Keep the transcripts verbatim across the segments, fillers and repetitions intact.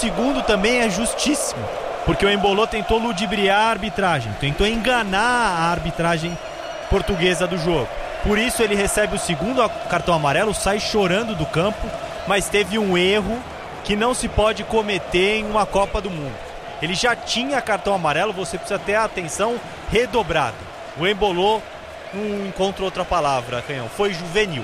segundo também é justíssimo, porque o Embolo tentou ludibriar a arbitragem, tentou enganar a arbitragem portuguesa do jogo. Por isso ele recebe o segundo cartão amarelo, sai chorando do campo, mas teve um erro que não se pode cometer em uma Copa do Mundo. Ele já tinha cartão amarelo, você precisa ter a atenção redobrada. O Embolo, não encontro outra palavra, Canhão, foi juvenil.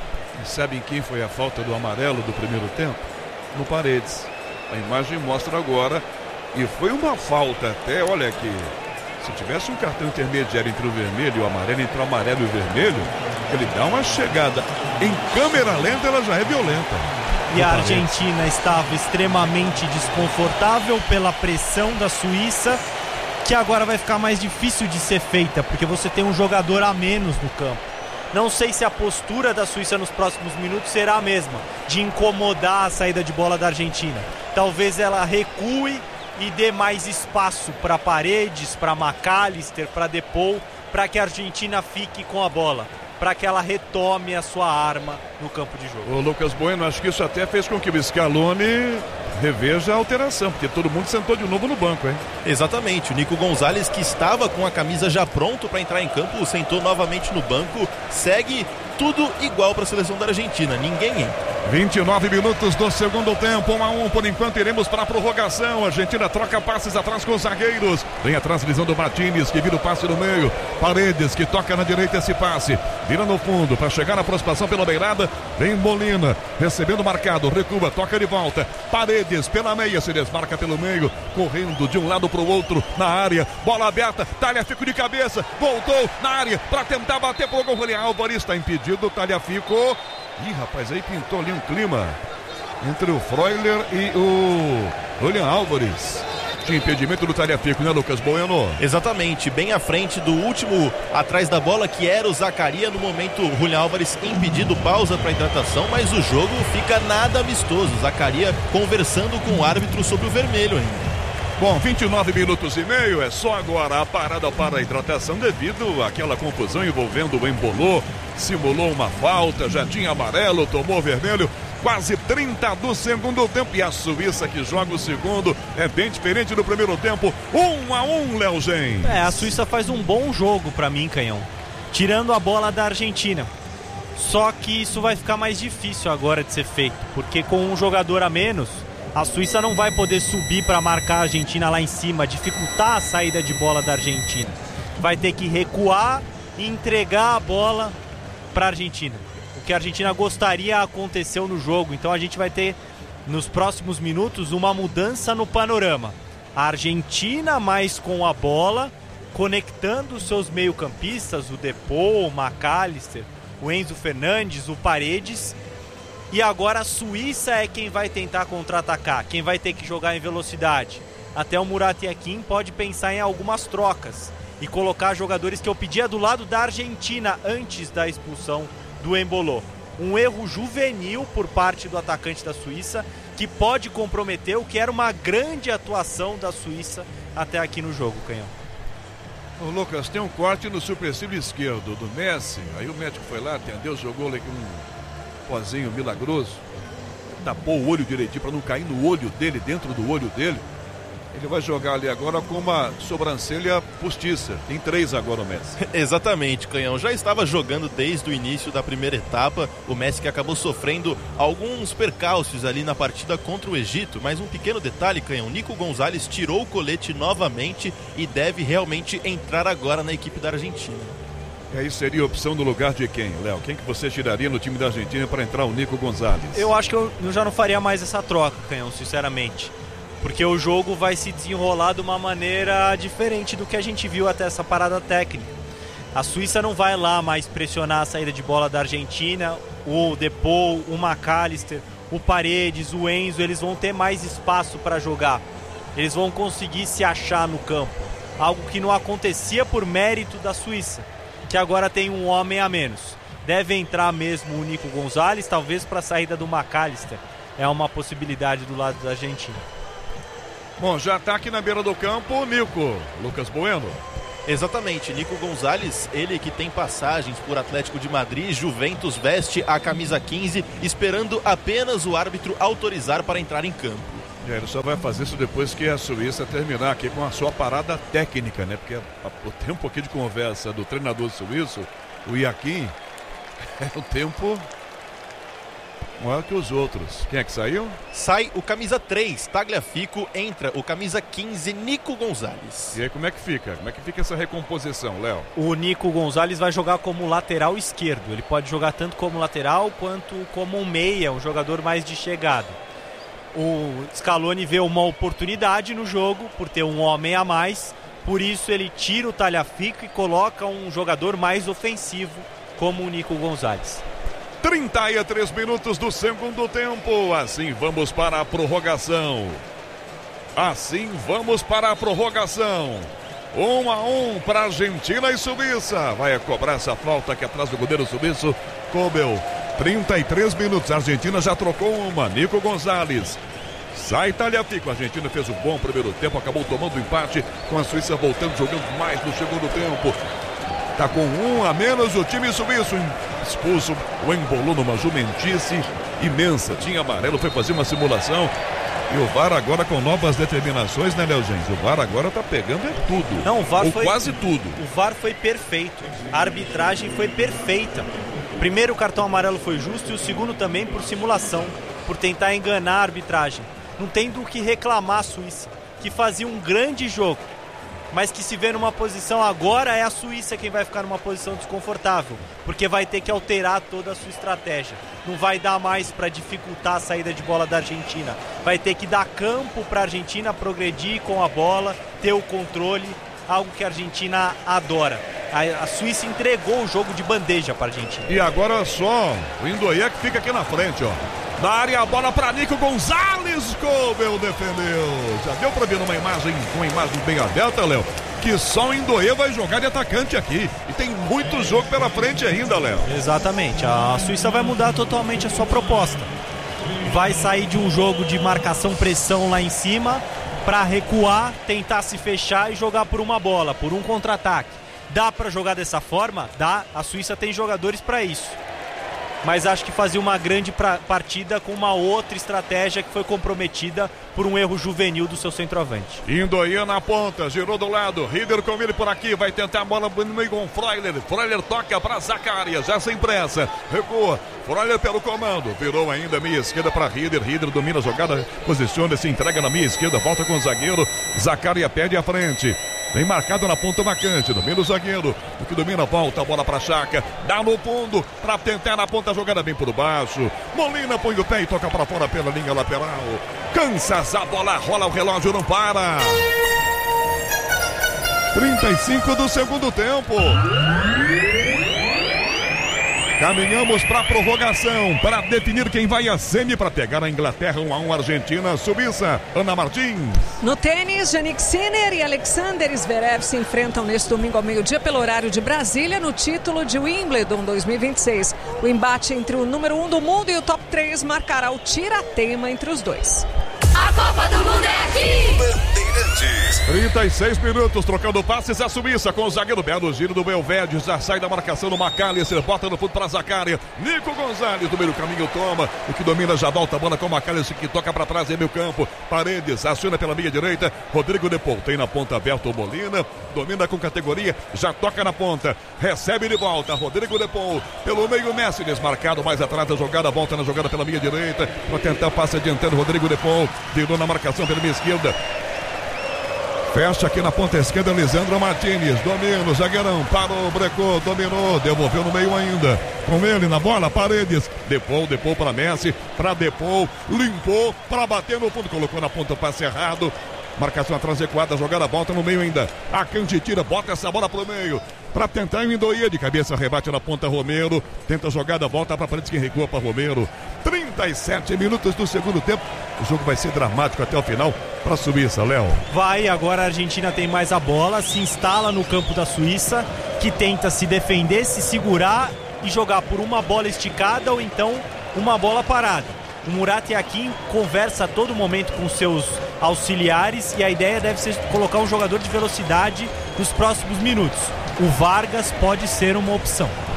E sabem quem foi a falta do amarelo do primeiro tempo? No Paredes. A imagem mostra agora, e foi uma falta até, olha aqui, se tivesse um cartão intermediário entre o vermelho e o amarelo, entre o amarelo e o vermelho, ele dá uma chegada. Em câmera lenta, ela já é violenta. E a Argentina estava extremamente desconfortável pela pressão da Suíça, que agora vai ficar mais difícil de ser feita, porque você tem um jogador a menos no campo. Não sei se a postura da Suíça nos próximos minutos será a mesma, de incomodar a saída de bola da Argentina. Talvez ela recue e dê mais espaço para Paredes, para McAllister, para Depou, para que a Argentina fique com a bola, para que ela retome a sua arma no campo de jogo. O Lucas Bueno, acho que isso até fez com que o Scaloni reveja a alteração, porque todo mundo sentou de novo no banco, hein? Exatamente, o Nico Gonzalez, que estava com a camisa já pronto para entrar em campo, sentou novamente no banco, segue tudo igual para a seleção da Argentina, ninguém entra. vinte e nove minutos do segundo tempo, um a um por enquanto, iremos para a prorrogação. A Argentina troca passes atrás com os zagueiros. Vem a transmissão do Martínez, que vira o passe no meio. Paredes, que toca na direita esse passe. Vira no fundo para chegar na aproximação pela beirada. Vem Molina, recebendo marcado, recua, toca de volta. Paredes pela meia, se desmarca pelo meio, correndo de um lado para o outro na área. Bola aberta, Tagliafico de cabeça, voltou na área para tentar bater pro gol. Julián Álvares está impedido, Tagliafico. Ih, rapaz, aí pintou ali um clima entre o Freuler e o Julián Álvares. Tinha impedimento do Tagliafico, né, Lucas Bueno? Exatamente, bem à frente do último atrás da bola, que era o Zaccaria. No momento, o Julián Álvares impedido, pausa para hidratação, mas o jogo fica nada amistoso. Zaccaria conversando com o árbitro sobre o vermelho ainda. Bom, vinte e nove minutos e meio, é só agora a parada para a hidratação devido àquela confusão envolvendo o Embolo. Simulou uma falta, já tinha amarelo, tomou vermelho. Quase trinta do segundo tempo, e a Suíça que joga o segundo é bem diferente do primeiro tempo. Um a um, Léo Gens. É, a Suíça faz um bom jogo pra mim, Canhão, tirando a bola da Argentina. Só que isso vai ficar mais difícil agora de ser feito, porque com um jogador a menos, a Suíça não vai poder subir para marcar a Argentina lá em cima, dificultar a saída de bola da Argentina. Vai ter que recuar e entregar a bola para a Argentina. O que a Argentina gostaria aconteceu no jogo. Então a gente vai ter, nos próximos minutos, uma mudança no panorama. A Argentina mais com a bola, conectando os seus meio-campistas, o Depou, o McAllister, o Enzo Fernandes, o Paredes. E agora a Suíça é quem vai tentar contra-atacar, quem vai ter que jogar em velocidade. Até o Murat Yakin pode pensar em algumas trocas e colocar jogadores que eu pedia do lado da Argentina antes da expulsão do Embolo. Um erro juvenil por parte do atacante da Suíça, que pode comprometer o que era uma grande atuação da Suíça até aqui no jogo, Canhão. Ô Lucas, tem um corte no supercílio esquerdo do Messi. Aí o médico foi lá, atendeu, jogou ali um pozinho milagroso, tapou o olho direitinho para não cair no olho dele, dentro do olho dele. Ele vai jogar ali agora com uma sobrancelha postiça. Tem três agora o Messi. Exatamente, Canhão. Já estava jogando desde o início da primeira etapa. O Messi que acabou sofrendo alguns percalços ali na partida contra o Egito. Mas um pequeno detalhe, Canhão. Nico Gonzalez tirou o colete novamente e deve realmente entrar agora na equipe da Argentina. E aí seria a opção no lugar de quem, Léo? Quem que você tiraria no time da Argentina para entrar o Nico Gonzalez? Eu acho que eu já não faria mais essa troca, Canhão, sinceramente. Porque o jogo vai se desenrolar de uma maneira diferente do que a gente viu até essa parada técnica. A Suíça não vai lá mais pressionar a saída de bola da Argentina. O Depou, o McAllister, o Paredes, o Enzo, eles vão ter mais espaço para jogar. Eles vão conseguir se achar no campo. Algo que não acontecia por mérito da Suíça, que agora tem um homem a menos. Deve entrar mesmo o Nico Gonzalez, talvez para a saída do McAllister. É uma possibilidade do lado da Argentina. Bom, já está aqui na beira do campo o Nico. Lucas Bueno. Exatamente, Nico Gonzalez, ele que tem passagens por Atlético de Madrid, Juventus, veste a camisa quinze, esperando apenas o árbitro autorizar para entrar em campo. É, ele só vai fazer isso depois que a Suíça terminar aqui com a sua parada técnica, né? Porque o tempo aqui de conversa do treinador suíço, o Iaquim, é o tempo maior que os outros. Quem é que saiu? Sai o camisa três, Tagliafico, entra o camisa quinze, Nico Gonzalez. E aí como é que fica? Como é que fica essa recomposição, Léo? O Nico Gonzalez vai jogar como lateral esquerdo. Ele pode jogar tanto como lateral quanto como um meia, um jogador mais de chegada. O Scaloni vê uma oportunidade no jogo por ter um homem a mais, por isso ele tira o Tagliafico e coloca um jogador mais ofensivo como o Nico Gonzalez. trinta e três minutos do segundo tempo, assim vamos para a prorrogação. Assim vamos para a prorrogação. Um a um para Argentina e Suíça. Vai cobrar essa falta aqui atrás do goleiro suíço, Kobel. trinta e três minutos, a Argentina já trocou uma, Nico Gonzalez. Sai Tagliafico, a Argentina fez um bom primeiro tempo, acabou tomando empate, com a Suíça voltando, jogando mais no segundo tempo. Tá com um a menos o time suíço, expulso, o embolou numa jumentice imensa, tinha amarelo, foi fazer uma simulação. E o V A R agora com novas determinações, né, Léo Gens? O V A R agora tá pegando é tudo. Não, o V A R ou foi, quase tudo. O V A R foi perfeito, a arbitragem foi perfeita. O primeiro cartão amarelo foi justo e o segundo também por simulação, por tentar enganar a arbitragem. Não tem do que reclamar a Suíça, que fazia um grande jogo, mas que se vê numa posição agora, é a Suíça quem vai ficar numa posição desconfortável, porque vai ter que alterar toda a sua estratégia. Não vai dar mais para dificultar a saída de bola da Argentina. Vai ter que dar campo para a Argentina progredir com a bola, ter o controle, algo que a Argentina adora. A, a Suíça entregou o jogo de bandeja para a Argentina. E agora só o Indoia que fica aqui na frente, ó. Na área, a bola para Nico Gonzalez. Kobel defendeu. Já deu para ver numa imagem, uma imagem bem aberta, Léo, que só o Indoia vai jogar de atacante aqui. E tem muito jogo pela frente ainda, Léo. Exatamente. A Suíça vai mudar totalmente a sua proposta. Vai sair de um jogo de marcação-pressão lá em cima para recuar, tentar se fechar e jogar por uma bola, por um contra-ataque. Dá para jogar dessa forma? Dá. A Suíça tem jogadores para isso. Mas acho que fazia uma grande pra, partida com uma outra estratégia que foi comprometida por um erro juvenil do seu centroavante. Indoia na ponta, girou do lado, Rieder com ele por aqui, vai tentar a bola no meio com Freuler. Freuler toca para Zacarias, já sem pressa, recua, Freuler pelo comando, virou ainda meia esquerda para Rieder, Rieder domina a jogada, posiciona-se, entrega na meia esquerda, volta com o zagueiro, Zacarias perde a frente. Vem marcado na ponta vacante, domina o zagueiro, o que domina volta, a bola para Chaca, dá no fundo, para tentar na ponta, jogada bem por baixo, Molina põe o pé e toca para fora pela linha lateral, Kansas, a bola rola, o relógio não para, trinta e cinco do segundo tempo. Caminhamos para a prorrogação para definir quem vai a semi para pegar a Inglaterra. um a um Argentina, Suíça. Ana Martins. No tênis, Jannik Sinner e Alexander Zverev se enfrentam neste domingo ao meio-dia pelo horário de Brasília no título de Wimbledon dois mil e vinte e seis. O embate entre o número um do mundo e o top três marcará o tira-teima entre os dois. A Copa do Mundo é aqui! Bandeirantes. trinta e seis minutos, trocando passes a Suíça com o zagueiro Belo, giro do Belvede, já sai da marcação do McAllister, bota no fundo para Zacarias, Nico Gonzalez do meio do caminho toma, o que domina já volta a bola com o McAllister que toca para trás em meio campo, Paredes, aciona pela meia direita, Rodrigo Depou, tem na ponta aberta o Molina, domina com categoria, já toca na ponta, recebe de volta, Rodrigo Depou, pelo meio Messi, desmarcado mais atrás da jogada, volta na jogada pela meia direita, para tentar passe adiantando Rodrigo Depou, virou na marcação pela meia esquerda, fecha aqui na ponta esquerda, Lisandro Martínez, domina o zagueirão, parou, brecou, dominou, devolveu no meio ainda, com ele na bola, Paredes, Depou, Depou para Messi, para Depou, limpou, para bater no fundo, colocou na ponta, passe errado, marcação atrás recuada, jogada, volta no meio ainda, a Cante tira, bota essa bola pro meio, para tentar o Indoia, de cabeça, rebate na ponta, Romero, tenta a jogada, volta para Paredes que recua para Romero, trinta e sete minutos do segundo tempo, o jogo vai ser dramático até o final para a Suíça, Léo. Vai, agora a Argentina tem mais a bola, se instala no campo da Suíça, que tenta se defender, se segurar e jogar por uma bola esticada ou então uma bola parada. O Murat Yakin conversa a todo momento com seus auxiliares e a ideia deve ser colocar um jogador de velocidade nos próximos minutos. O Vargas pode ser uma opção.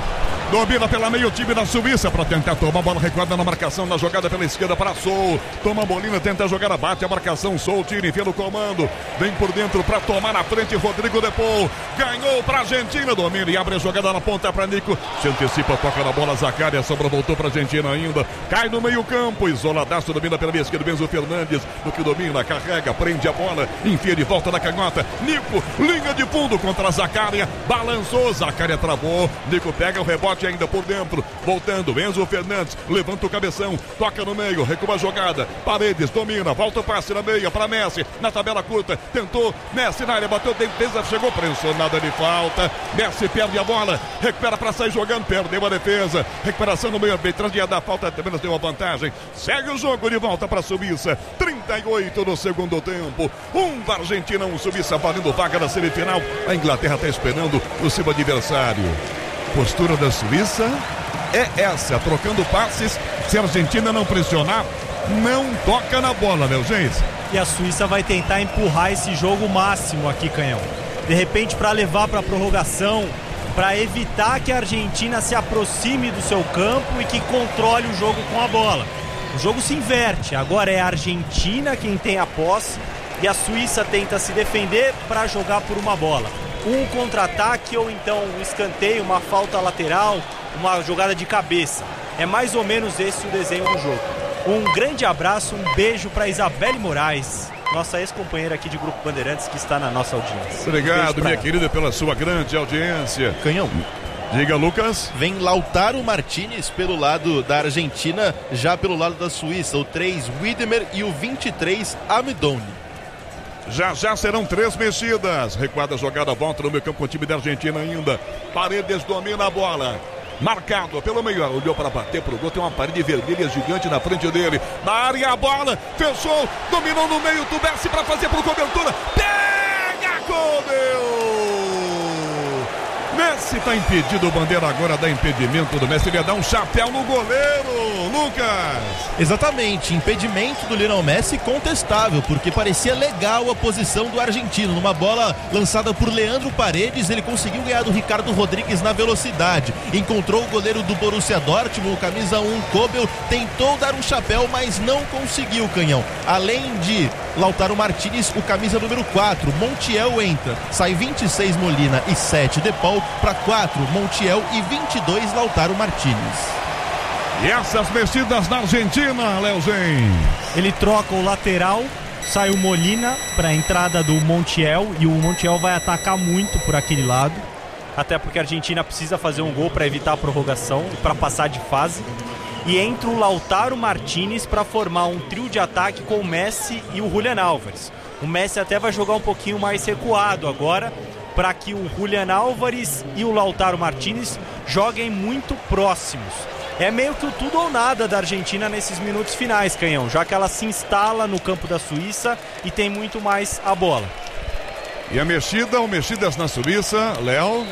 Domina pela meio time da Suíça para tentar tomar a bola recuada na marcação, na jogada pela esquerda para Sou. Toma a bolinha, tenta a jogada, bate a marcação. Sou, tira, enfia no comando. Vem por dentro para tomar na frente. Rodrigo Depou ganhou para a Argentina. Domina e abre a jogada na ponta para Nico. Se antecipa, toca na bola. Zaccaria, sobra, voltou para a Argentina ainda. Cai no meio campo. Isoladaço, domina pela esquerda. Benzo Fernandes, no que domina, carrega, prende a bola. Enfia de volta na canhota. Nico, linha de fundo contra a Zaccaria. Balançou, Zaccaria travou. Nico pega o rebote ainda por dentro, voltando, Enzo Fernandes, levanta o cabeção, toca no meio, recua a jogada, Paredes, domina, volta o passe na meia, para Messi, na tabela curta, tentou, Messi na área, bateu, defesa, chegou, pressionada de falta, Messi perde a bola, recupera para sair jogando, perdeu a defesa, recuperação no meio, arbitragem ia dar falta, apenas deu a vantagem, segue o jogo de volta para a Suíça, trinta e oito no segundo tempo, um para a Argentina, um Suíça valendo vaga na semifinal, a Inglaterra está esperando o seu adversário. Postura da Suíça é essa, trocando passes. Se a Argentina não pressionar, não toca na bola, meu gente. E a Suíça vai tentar empurrar esse jogo máximo aqui, Canhão. De repente, para levar para a prorrogação, para evitar que a Argentina se aproxime do seu campo e que controle o jogo com a bola. O jogo se inverte, agora é a Argentina quem tem a posse e a Suíça tenta se defender para jogar por uma bola. Um contra-ataque ou então um escanteio, uma falta lateral, uma jogada de cabeça. É mais ou menos esse o desenho do jogo. Um grande abraço, um beijo para Isabelle Moraes, nossa ex-companheira aqui de Grupo Bandeirantes, que está na nossa audiência. Obrigado, um minha ela. querida, pela sua grande audiência. Canhão. Diga, Lucas. Vem Lautaro Martinez pelo lado da Argentina, já pelo lado da Suíça. O três, Widmer, e o vinte e três, Amidoni. Já já serão três mexidas. Recuada jogada, volta no meio campo com o time da Argentina ainda. Paredes domina a bola. Marcado pelo meio, olhou para bater pro gol, tem uma parede vermelha gigante na frente dele. Na área a bola, fechou, dominou no meio do Messi para fazer por cobertura. Pega, Cobel! Messi está impedido, o bandeira agora dá impedimento do Messi, ele ia dar um chapéu no goleiro, Lucas. Exatamente, impedimento do Lionel Messi contestável, porque parecia legal a posição do argentino, numa bola lançada por Leandro Paredes, ele conseguiu ganhar do Ricardo Rodrigues na velocidade, encontrou o goleiro do Borussia Dortmund, o camisa um, Kobel, tentou dar um chapéu, mas não conseguiu, Canhão. Além de Lautaro Martinez, o camisa número quatro, Montiel, entra, sai vinte e seis Molina e sete De Paul, para quatro Montiel e vinte e dois Lautaro Martinez. E essas mexidas na Argentina, Leozinho. Ele troca o lateral, sai o Molina para a entrada do Montiel e o Montiel vai atacar muito por aquele lado, até porque a Argentina precisa fazer um gol para evitar a prorrogação e para passar de fase. E entra o Lautaro Martinez para formar um trio de ataque com o Messi e o Julián Álvares. O Messi até vai jogar um pouquinho mais recuado agora, para que o Julián Álvares e o Lautaro Martinez joguem muito próximos. É meio que o tudo ou nada da Argentina nesses minutos finais, Canhão, já que ela se instala no campo da Suíça e tem muito mais a bola. E a mexida, ou mexidas na Suíça, Léo?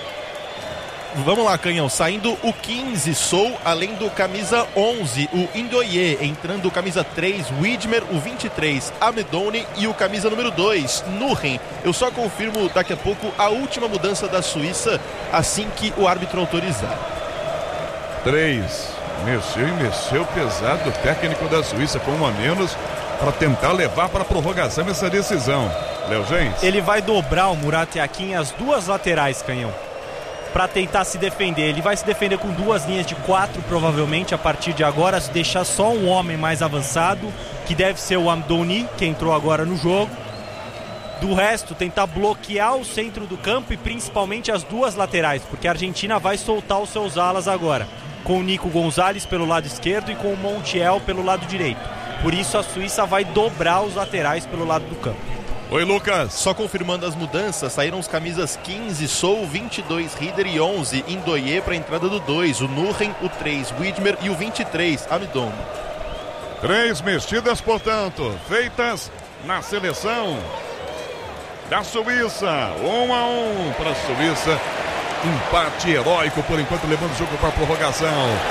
Vamos lá, Canhão, saindo o quinze, Sou, além do camisa onze, o Indoye, entrando o camisa três, Widmer, o vinte e três, Amidoni e o camisa número dois, Nuren. Eu só confirmo daqui a pouco a última mudança da Suíça, assim que o árbitro autorizar. três, mexeu e mexeu pesado o técnico da Suíça com um a menos para tentar levar para a prorrogação essa decisão. Léo Gens? Ele vai dobrar o Murat Yakin as duas laterais, Canhão, para tentar se defender. Ele vai se defender com duas linhas de quatro, provavelmente, a partir de agora, se deixar só um homem mais avançado, que deve ser o Amdoni, que entrou agora no jogo. Do resto, tentar bloquear o centro do campo e principalmente as duas laterais, porque a Argentina vai soltar os seus alas agora, com o Nico Gonzalez pelo lado esquerdo e com o Montiel pelo lado direito. Por isso a Suíça vai dobrar os laterais pelo lado do campo. Oi, Lucas. Só confirmando as mudanças, saíram os camisas quinze, Sou, vinte e dois, Rieder e onze, Indoye para a entrada do dois, o Nuren, o três, Widmer e o vinte e três, Amidon. Três mexidas, portanto, feitas na seleção da Suíça. Um a um para a Suíça. Empate heróico por enquanto, levando o jogo para a prorrogação.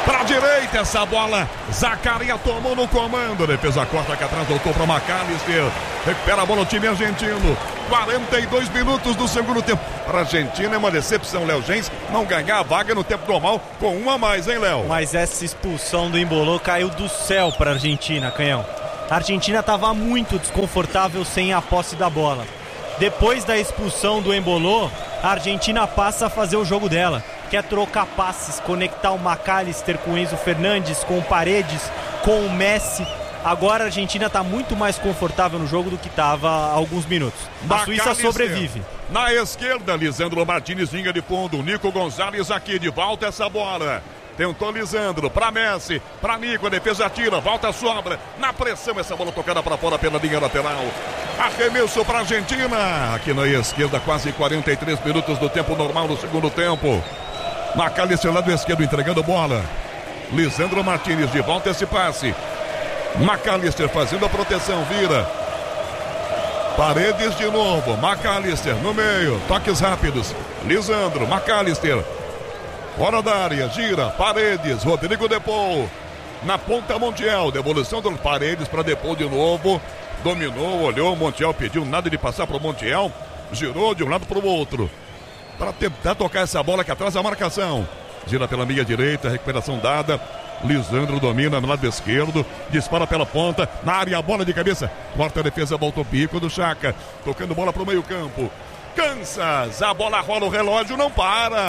Pra direita essa bola, Zaccaria tomou no comando, defesa corta aqui atrás, voltou para McAllister, recupera a bola o time argentino, quarenta e dois minutos do segundo tempo. Para a Argentina é uma decepção, Léo Gens, não ganhar a vaga no tempo normal com um a mais, hein, Léo? Mas essa expulsão do Embolou caiu do céu para a Argentina, Canhão. A Argentina estava muito desconfortável sem a posse da bola. Depois da expulsão do Embolou, a Argentina passa a fazer o jogo dela. Quer trocar passes, conectar o McAllister com o Enzo Fernandes, com o Paredes, com o Messi. Agora a Argentina está muito mais confortável no jogo do que estava há alguns minutos. A Suíça sobrevive. Na esquerda, Lisandro Martínez, linha de fundo. Nico Gonzalez aqui, de volta essa bola. Tentou Lisandro, para Messi, para Nico, a defesa tira, volta a sobra. Na pressão, essa bola tocada para fora pela linha lateral. Arremesso para a Argentina. Aqui na esquerda, quase quarenta e três minutos do tempo normal do segundo tempo. McAllister lado esquerdo entregando bola. Lisandro Martínez de volta esse passe. McAllister fazendo a proteção, vira. Paredes de novo. McAllister no meio. Toques rápidos. Lisandro, McAllister. Fora da área, gira. Paredes, Rodrigo Depou. Na ponta Montiel. Devolução do Paredes para Depou de novo. Dominou, olhou. Montiel pediu nada de passar para o Montiel. Girou de um lado para o outro. Para tentar tocar essa bola aqui atrás da marcação. Gira pela meia direita, recuperação dada. Lisandro domina no lado esquerdo, dispara pela ponta, na área a bola de cabeça. Corta a defesa, volta o pico do Chaka. Tocando bola para o meio campo. Kansas, a bola rola, o relógio não para.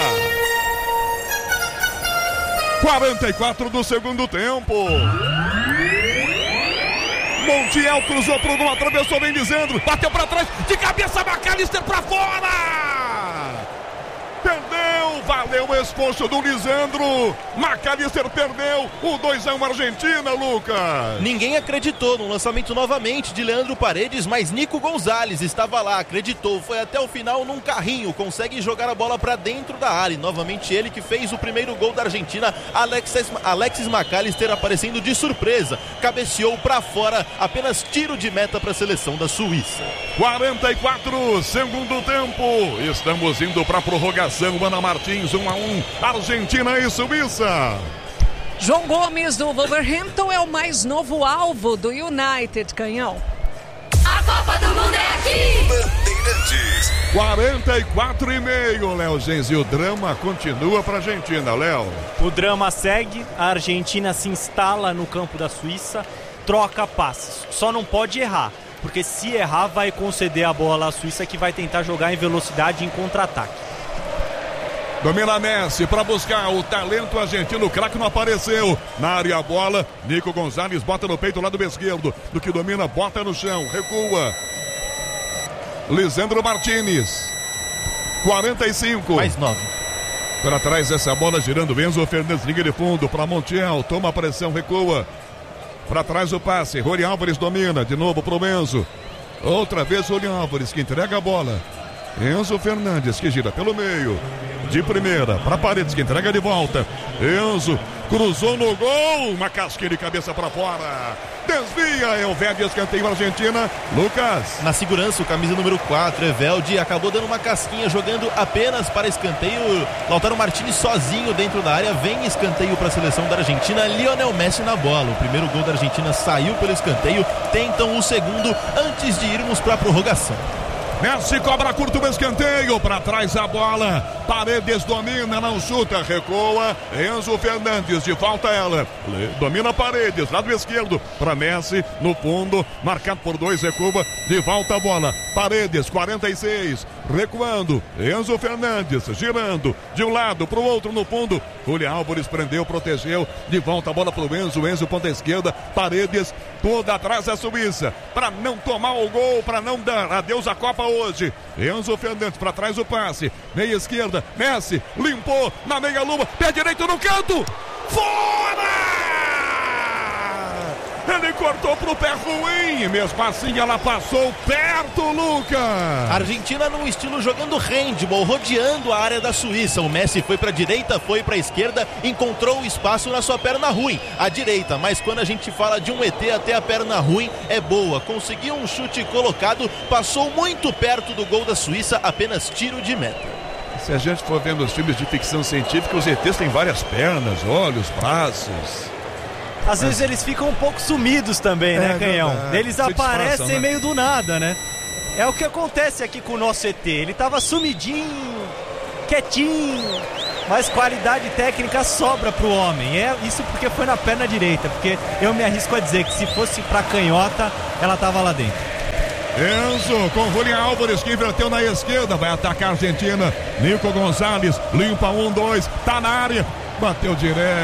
quarenta e quatro do segundo tempo. Montiel cruzou pro gol, atravessou, vem Lisandro, bateu para trás, de cabeça, McAllister para fora! Perdeu, valeu o esforço do Lisandro. McAllister perdeu o dois a um Argentina, Lucas. Ninguém acreditou no lançamento novamente de Leandro Paredes, mas Nico Gonzalez estava lá, acreditou, foi até o final num carrinho, consegue jogar a bola para dentro da área. E novamente ele que fez o primeiro gol da Argentina, Alexis, Alexis McAllister aparecendo de surpresa, cabeceou para fora, apenas tiro de meta para a seleção da Suíça. quarenta e quatro, segundo tempo, estamos indo para prorrogação. Ana Martins, um a um, Argentina e Suíça. João Gomes do Wolverhampton é o mais novo alvo do United, Canhão. A Copa do Mundo é aqui. Bandeirantes. quarenta e quatro e meio, Léo Gens, e o drama continua para a Argentina, Léo. O drama segue, a Argentina se instala no campo da Suíça, troca passes, só não pode errar, porque se errar vai conceder a bola à Suíça, que vai tentar jogar em velocidade em contra-ataque. Domina Messi para buscar o talento argentino, o craque não apareceu. Na área a bola, Nico Gonzalez bota no peito, lado esquerdo, do que domina, bota no chão, recua. Lisandro Martínez, quarenta e cinco. Mais nove. Para trás essa bola girando, Enzo Fernandes, liga de fundo para Montiel, toma a pressão, recua. Para trás o passe, Rony Álvares domina, de novo para o Enzo. Outra vez Rony Álvares que entrega a bola. Enzo Fernandes que gira pelo meio. De primeira, para Paredes que entrega de volta. Enzo cruzou no gol. Uma casquinha de cabeça para fora. Desvia, Elvedi, escanteio Argentina. Lucas. Na segurança, o camisa número quatro, Eveldi, acabou dando uma casquinha, jogando apenas para escanteio. Lautaro Martínez sozinho dentro da área. Vem escanteio para a seleção da Argentina. Lionel Messi na bola. O primeiro gol da Argentina saiu pelo escanteio. Tentam o segundo antes de irmos para a prorrogação. Messi cobra curto o escanteio, para trás a bola, Paredes domina, não chuta, recua, Enzo Fernandes, de volta ela, domina Paredes, lado esquerdo, para Messi, no fundo, marcado por dois, recua, de volta a bola, Paredes, quarenta e seis, recuando, Enzo Fernandes, girando, de um lado para o outro no fundo, Rony Álvares prendeu, protegeu, de volta a bola para o Enzo, Enzo ponta esquerda, Paredes, toda atrás a Suíça, para não tomar o gol, para não dar adeus à Copa hoje. Enzo Fernandes para trás o passe, meia esquerda, Messi limpou na meia lua, pé direito no canto, fora! Ele cortou pro pé ruim, mesmo assim ela passou perto, Lucas. Argentina num estilo jogando handball, rodeando a área da Suíça. O Messi foi pra direita, foi pra esquerda, encontrou o espaço na sua perna ruim, a direita, mas quando a gente fala de um E T até a perna ruim, é boa. Conseguiu um chute colocado, passou muito perto do gol da Suíça, apenas tiro de meta. Se a gente for vendo os filmes de ficção científica, os E Tês têm várias pernas, olhos, braços. Às vezes eles ficam um pouco sumidos também, né, É, Canhão? verdade. Eles Se aparecem disfarçam, né? meio do nada, né? É o que acontece aqui com o nosso E T. Ele tava sumidinho, quietinho, mas qualidade técnica sobra pro homem. É isso porque foi na perna direita, porque eu me arrisco a dizer que se fosse pra canhota, ela tava lá dentro. Enzo com Julián Álvares, que inverteu na esquerda, vai atacar a Argentina. Nico Gonzalez limpa um, dois, tá na área, bateu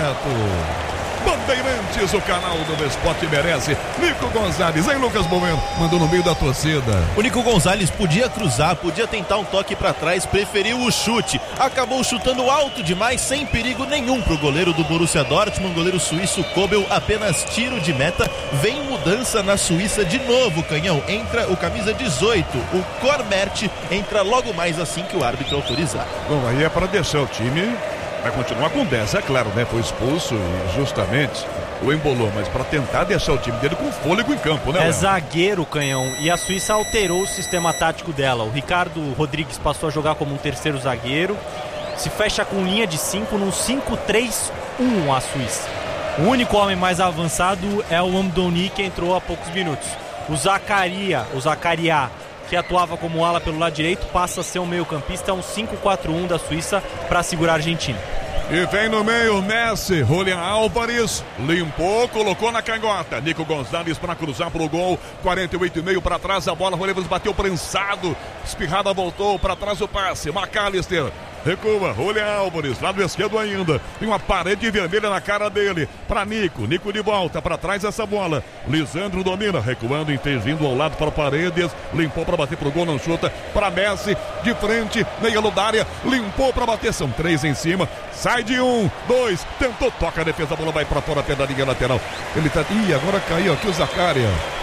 direto. Bandeirantes, o canal do esporte merece. Nico Gonzalez, hein, Lucas Bueno? Mandou no meio da torcida. O Nico Gonzalez podia cruzar, podia tentar um toque pra trás, preferiu o chute. Acabou chutando alto demais, sem perigo nenhum pro goleiro do Borussia Dortmund, goleiro suíço Kobel, apenas tiro de meta. Vem mudança na Suíça de novo, Canhão. Entra o camisa dezoito, o Kormert, entra logo mais assim que o árbitro autorizar. Bom, aí é para deixar o time. Vai continuar com dez, é claro, né? Foi expulso e justamente o embolou, mas para tentar deixar o time dele com fôlego em campo, né? É Léo? zagueiro, Canhão, e a Suíça alterou o sistema tático dela. O Ricardo Rodrigues passou a jogar como um terceiro zagueiro, se fecha com linha de cinco num cinco três um a Suíça. O único homem mais avançado é o Amdouni, que entrou há poucos minutos. O Zacaria, o Zacariá, que atuava como ala pelo lado direito, passa a ser um meio-campista, um cinco quatro um da Suíça para segurar a Argentina. E vem no meio Messi, Julián Álvares, limpou, colocou na canhota. Nico Gonzalez para cruzar pro gol, quarenta e oito e meio para trás, a bola, Rolevas bateu prensado, espirrada voltou, para trás o passe, McAllister. Recua, Julián Álvares, lado esquerdo ainda. Tem uma parede vermelha na cara dele. Para Nico, Nico de volta, para trás essa bola. Lisandro domina, recuando, intervindo ao lado para Paredes. Limpou para bater pro gol, não chuta. Para Messi, de frente, meia ludária. Limpou para bater, são três em cima. Sai de um, dois, tentou, toca a defesa, a bola vai para fora, pé da linha lateral. Ele tá. Ih, agora caiu aqui o Zaccaria.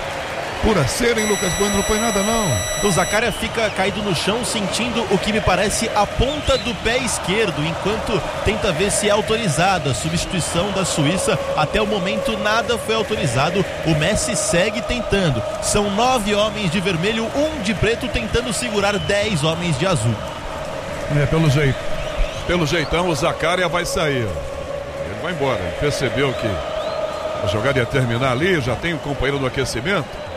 Pura cera, hein, Lucas Bueno? Não foi nada, não. O Zaccaria fica caído no chão, sentindo o que me parece a ponta do pé esquerdo, enquanto tenta ver se é autorizada a substituição da Suíça. Até o momento nada foi autorizado. O Messi segue tentando. São nove homens de vermelho, um de preto, tentando segurar dez homens de azul. É, pelo jeito. Pelo jeitão, o Zaccaria vai sair. Ele vai embora. Ele percebeu que a jogada ia terminar ali, já tem um companheiro no aquecimento.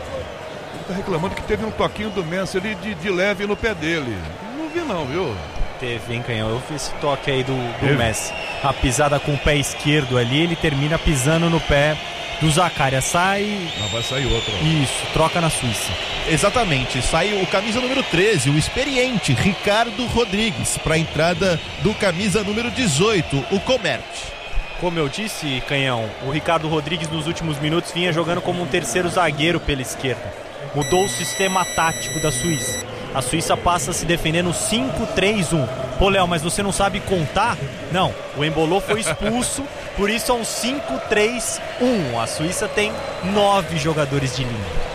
Tá reclamando que teve um toquinho do Messi ali de, de leve no pé dele. Não vi não, viu? Teve, hein, Canhão? Eu vi esse toque aí do, do Messi. A pisada com o pé esquerdo ali, ele termina pisando no pé do Zaccaria. Sai... Não, vai sair outro. Isso, troca na Suíça. Exatamente, sai o camisa número treze, o experiente Ricardo Rodrigues, para a entrada do camisa número dezoito, o Komert. Como eu disse, Canhão, o Ricardo Rodrigues nos últimos minutos vinha jogando como um terceiro zagueiro pela esquerda. Mudou o sistema tático da Suíça. A Suíça passa a se defender no cinco três um. Pô, Léo, mas você não sabe contar? Não, o Embolou foi expulso, por isso é um cinco três um. A Suíça tem nove jogadores de linha.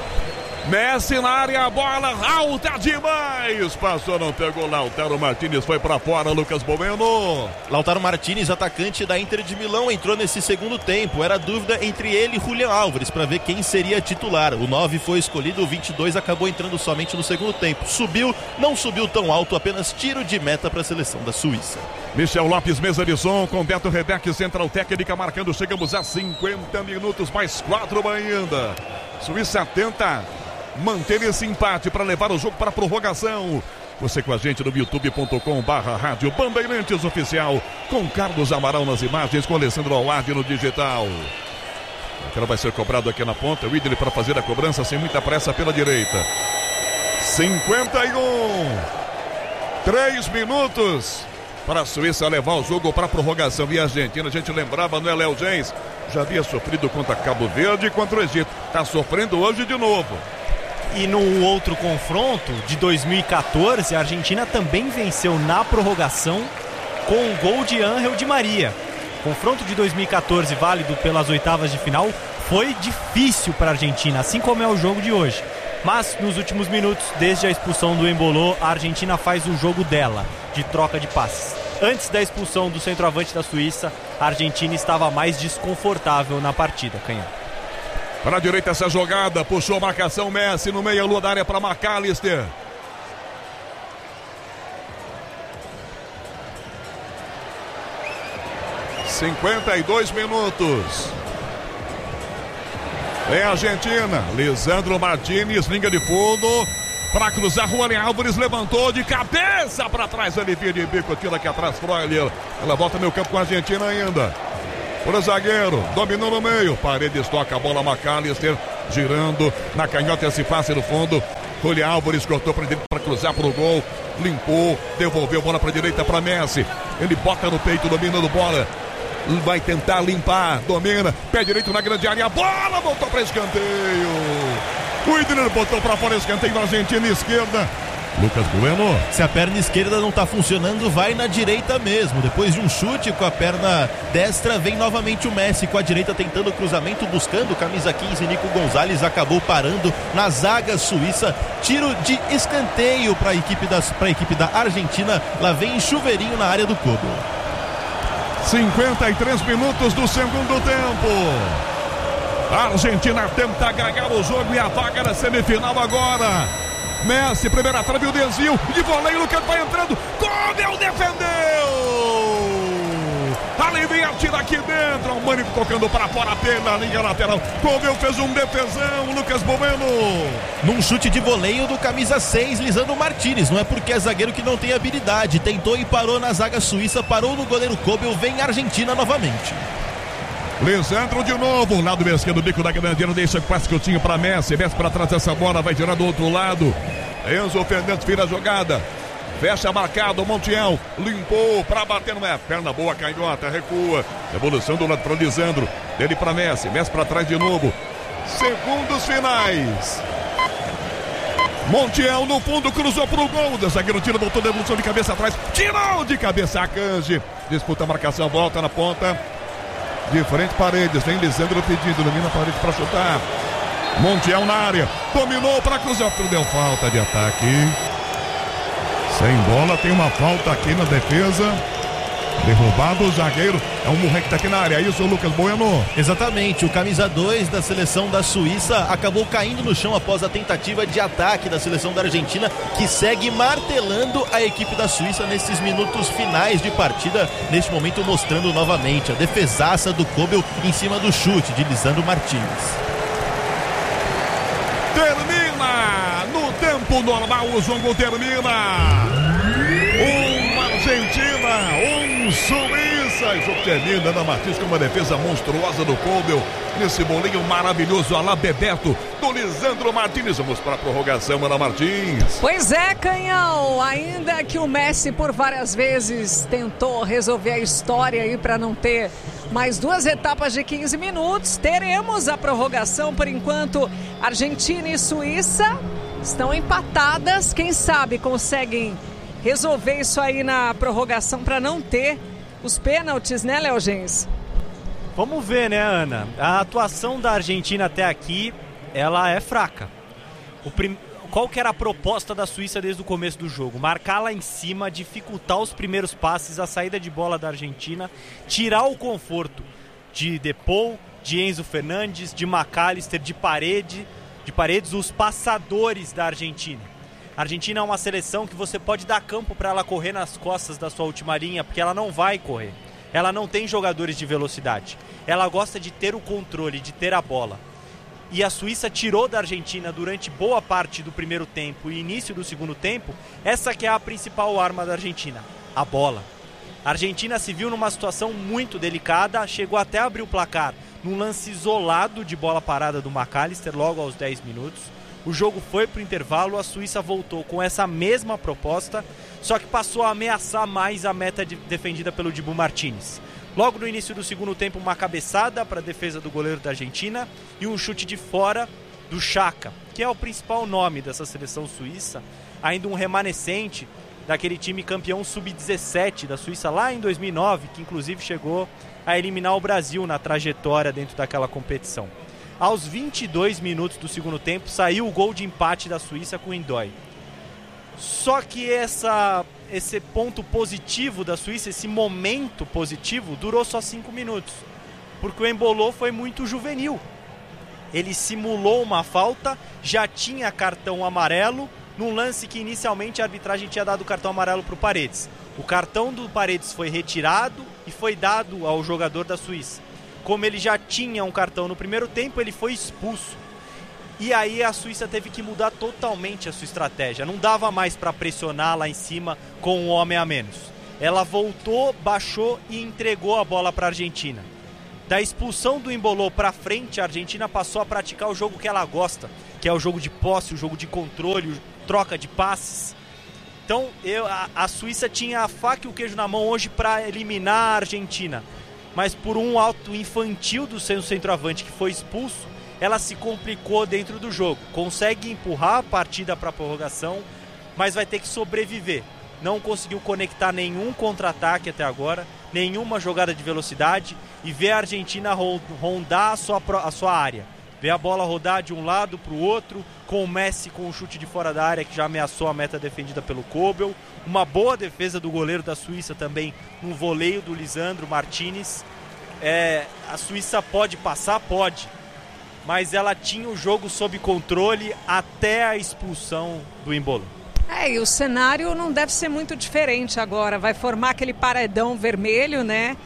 Messi na área, a bola alta demais. Passou, não pegou. Lautaro Martínez foi pra fora, Lucas Bueno. Lautaro Martínez, atacante da Inter de Milão, entrou nesse segundo tempo. Era dúvida entre ele e Julián Álvares para ver quem seria titular. O nove foi escolhido, o vinte e dois acabou entrando somente no segundo tempo. Subiu, não subiu tão alto, apenas tiro de meta para a seleção da Suíça. Michel Lopes, mesa de som, com Beto Rebeck, central técnica, marcando. Chegamos a cinquenta minutos, mais quatro ainda. Suíça tenta manter esse empate para levar o jogo para a prorrogação. Você com a gente no youtube ponto com barra rádio Bandeirantes Oficial, com Carlos Amaral nas imagens, com Alessandro Alward no digital. Aquela vai ser cobrado aqui na ponta, o Idle para fazer a cobrança sem muita pressa pela direita. cinquenta e um, três minutos para a Suíça levar o jogo para a prorrogação. E a Argentina, a gente lembrava, não é, Léo Gens? Já havia sofrido contra Cabo Verde e contra o Egito. Está sofrendo hoje de novo. E no outro confronto de dois mil e quatorze, a Argentina também venceu na prorrogação com o gol de Ángel Di Maria. O confronto de dois mil e quatorze, válido pelas oitavas de final, foi difícil para a Argentina, assim como é o jogo de hoje. Mas nos últimos minutos, desde a expulsão do Embolou, a Argentina faz o jogo dela, de troca de passes. Antes da expulsão do centroavante da Suíça, a Argentina estava mais desconfortável na partida, Canhão. Para a direita essa jogada, puxou a marcação Messi no meio, lua da área para McAllister. cinquenta e dois minutos. Vem a Argentina, Lisandro Martins, linha de fundo, para cruzar, Juan Álvares levantou de cabeça para trás, alivia de bico, tira aqui atrás, Freuler, ela volta meio campo com a Argentina ainda, para o zagueiro, dominou no meio, Paredes toca a bola, McAllister, girando na canhota, esse passe no fundo, Juan Álvares cortou para direita para cruzar para o gol, limpou, devolveu bola para direita para Messi, ele bota no peito, dominando bola, vai tentar limpar, domina, pé direito na grande área, a bola voltou para escanteio. O Idner botou para fora, escanteio na Argentina, esquerda. Lucas Bueno. Se a perna esquerda não tá funcionando, vai na direita mesmo. Depois de um chute com a perna destra, vem novamente o Messi com a direita tentando o cruzamento, buscando camisa quinze, Nico Gonzalez acabou parando na zaga suíça. Tiro de escanteio para a equipe, equipe da Argentina. Lá vem Chuveirinho na área do Kobe. cinquenta e três minutos do segundo tempo. A Argentina tenta ganhar o jogo e a vaga na semifinal agora. Messi, primeira trave, o desvio de voleio, Lucas vai entrando. Kobe defendeu. Alivia, tira aqui dentro. O Mânico tocando para fora pela linha lateral. Kobe fez um defesão, Lucas Bueno. Num chute de voleio do camisa seis, Lisandro Martins. Não é porque é zagueiro que não tem habilidade. Tentou e parou na zaga suíça, parou no goleiro Kobe. Vem a Argentina novamente. Lisandro de novo, lado esquerdo, bico da grande área, deixa quase que eu tinha para Messi, Messi para trás dessa bola, vai girar do outro lado, Enzo Fernandes vira a jogada, fecha marcado, Montiel, limpou para bater, não é, perna boa, canhota, recua, evolução do lado para Lisandro, dele para Messi, Messi para trás de novo, segundos finais, Montiel no fundo, cruzou pro gol, o zagueiro tira, voltou de evolução de cabeça atrás, tirou de cabeça a Kanji, disputa a marcação, volta na ponta, de frente, Paredes, vem Lisandro pedindo, domina Paredes para chutar. Montiel na área, dominou para cruzar, deu falta de ataque. Sem bola, tem uma falta aqui na defesa. Derrubado o zagueiro, é um moleque que tá aqui na área, isso o Lucas Bueno. Exatamente, o camisa dois da seleção da Suíça acabou caindo no chão após a tentativa de ataque da seleção da Argentina, que segue martelando a equipe da Suíça nesses minutos finais de partida, neste momento mostrando novamente a defesaça do Kobe em cima do chute de Lisandro Martins. Termina no tempo normal, o jogo termina. Uma Argentina, um Suíça. O jogo termina, Ana Martins com uma defesa monstruosa do Kobe. Nesse bolinho maravilhoso, Alá Bebeto, do Lisandro Martins. Vamos para a prorrogação, Ana Martins. Pois é, Canhão. Ainda que o Messi por várias vezes tentou resolver a história aí para não ter mais duas etapas de quinze minutos, teremos a prorrogação. Por enquanto, Argentina e Suíça estão empatadas. Quem sabe conseguem resolver isso aí na prorrogação para não ter os pênaltis, né, Léo Gens? Vamos ver, né, Ana? A atuação da Argentina até aqui, ela é fraca. O prim... Qual que era a proposta da Suíça desde o começo do jogo? Marcar lá em cima, dificultar os primeiros passes, a saída de bola da Argentina, tirar o conforto de Depou, de Enzo Fernandes, de McAllister, de Paredes, de Paredes, os passadores da Argentina. A Argentina é uma seleção que você pode dar campo para ela correr nas costas da sua última linha, porque ela não vai correr. Ela não tem jogadores de velocidade. Ela gosta de ter o controle, de ter a bola. E a Suíça tirou da Argentina durante boa parte do primeiro tempo e início do segundo tempo, essa que é a principal arma da Argentina, a bola. A Argentina se viu numa situação muito delicada, chegou até a abrir o placar num lance isolado de bola parada do McAllister logo aos dez minutos. O jogo foi para o intervalo, a Suíça voltou com essa mesma proposta, só que passou a ameaçar mais a meta de, defendida pelo Dibu Martins. Logo no início do segundo tempo, uma cabeçada para a defesa do goleiro da Argentina e um chute de fora do Xhaka, que é o principal nome dessa seleção suíça, ainda um remanescente daquele time campeão sub dezessete da Suíça lá em dois mil e nove, que inclusive chegou a eliminar o Brasil na trajetória dentro daquela competição. Aos vinte e dois minutos do segundo tempo, saiu o gol de empate da Suíça com o Ndói. Só que essa, esse ponto positivo da Suíça, esse momento positivo, durou só cinco minutos. Porque o Embolou foi muito juvenil. Ele simulou uma falta, já tinha cartão amarelo, num lance que inicialmente a arbitragem tinha dado cartão amarelo para o Paredes. O cartão do Paredes foi retirado, e foi dado ao jogador da Suíça. Como ele já tinha um cartão no primeiro tempo, ele foi expulso. E aí a Suíça teve que mudar totalmente a sua estratégia. Não dava mais para pressionar lá em cima com um homem a menos. Ela voltou, baixou e entregou a bola para a Argentina. Da expulsão do Embolou para frente, a Argentina passou a praticar o jogo que ela gosta, que é o jogo de posse, o jogo de controle, troca de passes. Então eu, a, a Suíça tinha a faca e o queijo na mão hoje para eliminar a Argentina. Mas por um ato infantil do seu centroavante que foi expulso, ela se complicou dentro do jogo. Consegue empurrar a partida para a prorrogação, mas vai ter que sobreviver. Não conseguiu conectar nenhum contra-ataque até agora, nenhuma jogada de velocidade, e ver a Argentina rondar a sua, a sua área. Ver a bola rodar de um lado para o outro, com o Messi com um chute de fora da área que já ameaçou a meta defendida pelo Kobel. Uma boa defesa do goleiro da Suíça também, um voleio do Lisandro Martinez. É, a Suíça pode passar? Pode. Mas ela tinha o jogo sob controle até a expulsão do Embolou. É, e o cenário não deve ser muito diferente agora. Vai formar aquele paredão vermelho, né?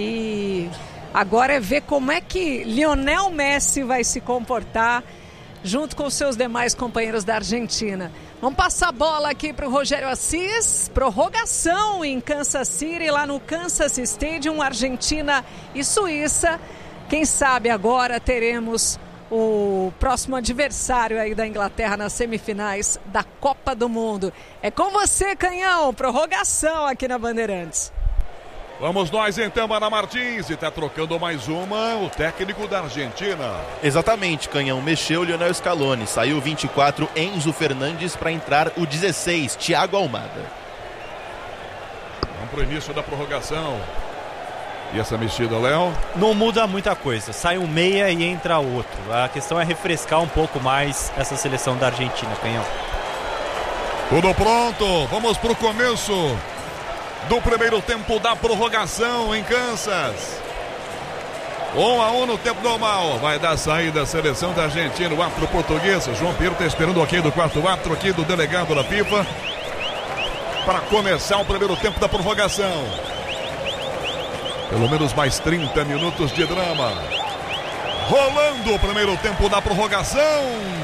E agora é ver como é que Lionel Messi vai se comportar junto com os seus demais companheiros da Argentina. Vamos passar a bola aqui para o Rogério Assis. Prorrogação em Kansas City, lá no Kansas Stadium, Argentina e Suíça. Quem sabe agora teremos o próximo adversário aí da Inglaterra nas semifinais da Copa do Mundo. É com você, Canhão. Prorrogação aqui na Bandeirantes. Vamos nós então, Ana Martins, e tá trocando mais uma, o técnico da Argentina. Exatamente, Canhão, mexeu o Lionel Scaloni, saiu o vinte e quatro, Enzo Fernandes, para entrar o dezesseis, Thiago Almada. Vamos pro início da prorrogação. E essa mexida, Léo? Não muda muita coisa, sai um meia e entra outro. A questão é refrescar um pouco mais essa seleção da Argentina, Canhão. Tudo pronto, vamos pro começo do primeiro tempo da prorrogação em Kansas. Um a um no tempo normal. Vai dar saída a seleção da Argentina. O árbitro português, João Pedro, está esperando o ok do quarto árbitro aqui do delegado da FIFA para começar o primeiro tempo da prorrogação. Pelo menos mais trinta minutos de drama. Rolando o primeiro tempo da prorrogação.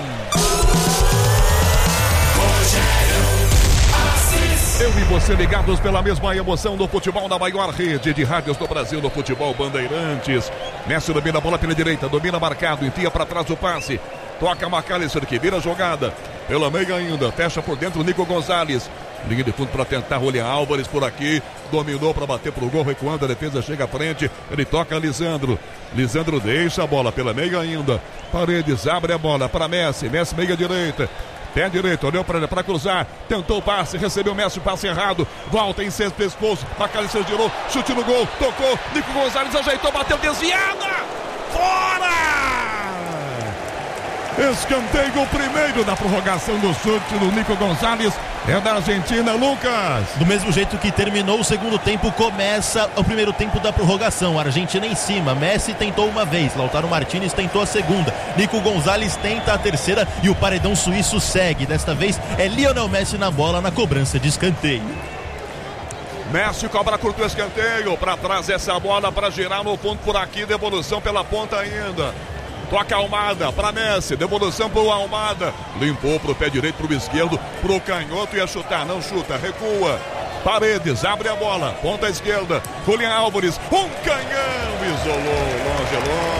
Eu e você ligados pela mesma emoção do futebol na maior rede de rádios do Brasil, no futebol Bandeirantes. Messi domina a bola pela direita, domina marcado, enfia para trás o passe. Toca McAllister que vira a jogada. Pela meia ainda, fecha por dentro o Nico Gonzalez. Linha de fundo para tentar Julián Álvares por aqui. Dominou para bater pro gol, recuando, a defesa chega à frente. Ele toca a Lisandro. Lisandro deixa a bola pela meia ainda. Paredes abre a bola para Messi. Messi meia direita. Pé direito, olhou para para cruzar, tentou o passe, recebeu o Messi, passe errado, volta em seis pescoço, McAllister girou, chute no gol, tocou, Nico Gonzalez ajeitou, bateu desviada, fora! Escanteio primeiro da prorrogação do chute do Nico Gonzalez, é da Argentina, Lucas. Do mesmo jeito que terminou o segundo tempo, começa o primeiro tempo da prorrogação. A Argentina em cima, Messi tentou uma vez, Lautaro Martinez tentou a segunda, Nico Gonzalez tenta a terceira e o paredão suíço segue. Desta vez é Lionel Messi na bola na cobrança de escanteio. Messi cobra curto o escanteio, para trás essa bola para girar no fundo por aqui, devolução pela ponta ainda. Toca a Almada para Messi, devolução para o Almada, limpou para o pé direito, para o esquerdo, para o canhoto, ia chutar, não chuta, recua. Paredes, abre a bola, ponta esquerda, Julián Álvares, um canhão, isolou, longe,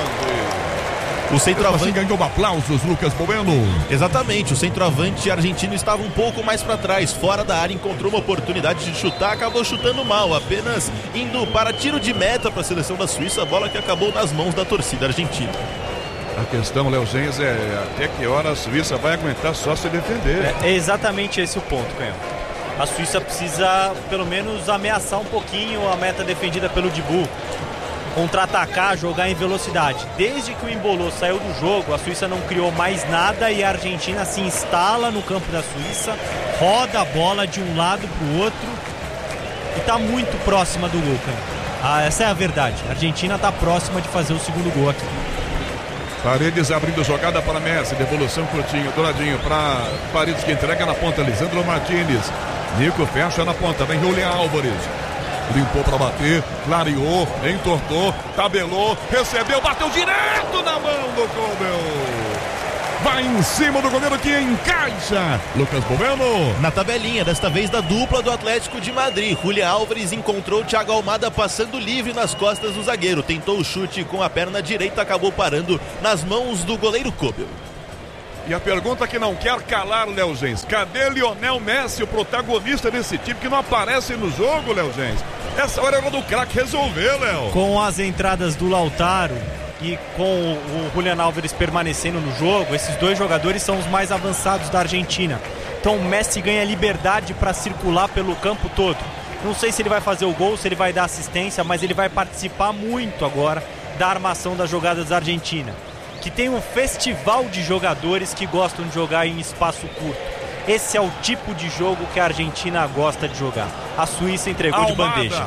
longe. O centroavante ganhou aplausos, Lucas Bueno. Exatamente, o centroavante argentino estava um pouco mais para trás, fora da área, encontrou uma oportunidade de chutar, acabou chutando mal, apenas indo para tiro de meta para a seleção da Suíça, a bola que acabou nas mãos da torcida argentina. A questão, Léo Gens, é até que hora a Suíça vai aguentar só se defender. É, é exatamente esse o ponto, Canhão. A Suíça precisa, pelo menos, ameaçar um pouquinho a meta defendida pelo Dibu. Contra-atacar, jogar em velocidade. Desde que o Embolou saiu do jogo, a Suíça não criou mais nada e a Argentina se instala no campo da Suíça, roda a bola de um lado para o outro e está muito próxima do gol, Canhão. Ah, essa é a verdade. A Argentina está próxima de fazer o segundo gol aqui. Paredes abrindo jogada para Messi, devolução curtinho, do ladinho para Paredes que entrega na ponta, Lisandro Martinez. Nico fecha na ponta, vem Julián Álvares. limpou para bater, clareou, entortou, tabelou, recebeu, bateu direto na mão do Kobel. Vai em cima do goleiro que encaixa. Lucas Bueno. Na tabelinha, desta vez da dupla do Atlético de Madrid. Julián Álvares encontrou o Thiago Almada passando livre nas costas do zagueiro. Tentou o chute com a perna direita, acabou parando nas mãos do goleiro Kobel. E a pergunta que não quer calar, Léo Gens. Cadê Lionel Messi, o protagonista desse time que não aparece no jogo, Léo Gens? Essa hora era do craque resolver, Léo. Com as entradas do Lautaro e com o Julián Álvares permanecendo no jogo, esses dois jogadores são os mais avançados da Argentina. Então o Messi ganha liberdade para circular pelo campo todo. Não sei se ele vai fazer o gol, se ele vai dar assistência, mas ele vai participar muito agora da armação das jogadas da Argentina, que tem um festival de jogadores que gostam de jogar em espaço curto. Esse é o tipo de jogo que a Argentina gosta de jogar. A Suíça entregou Almada. de bandeja.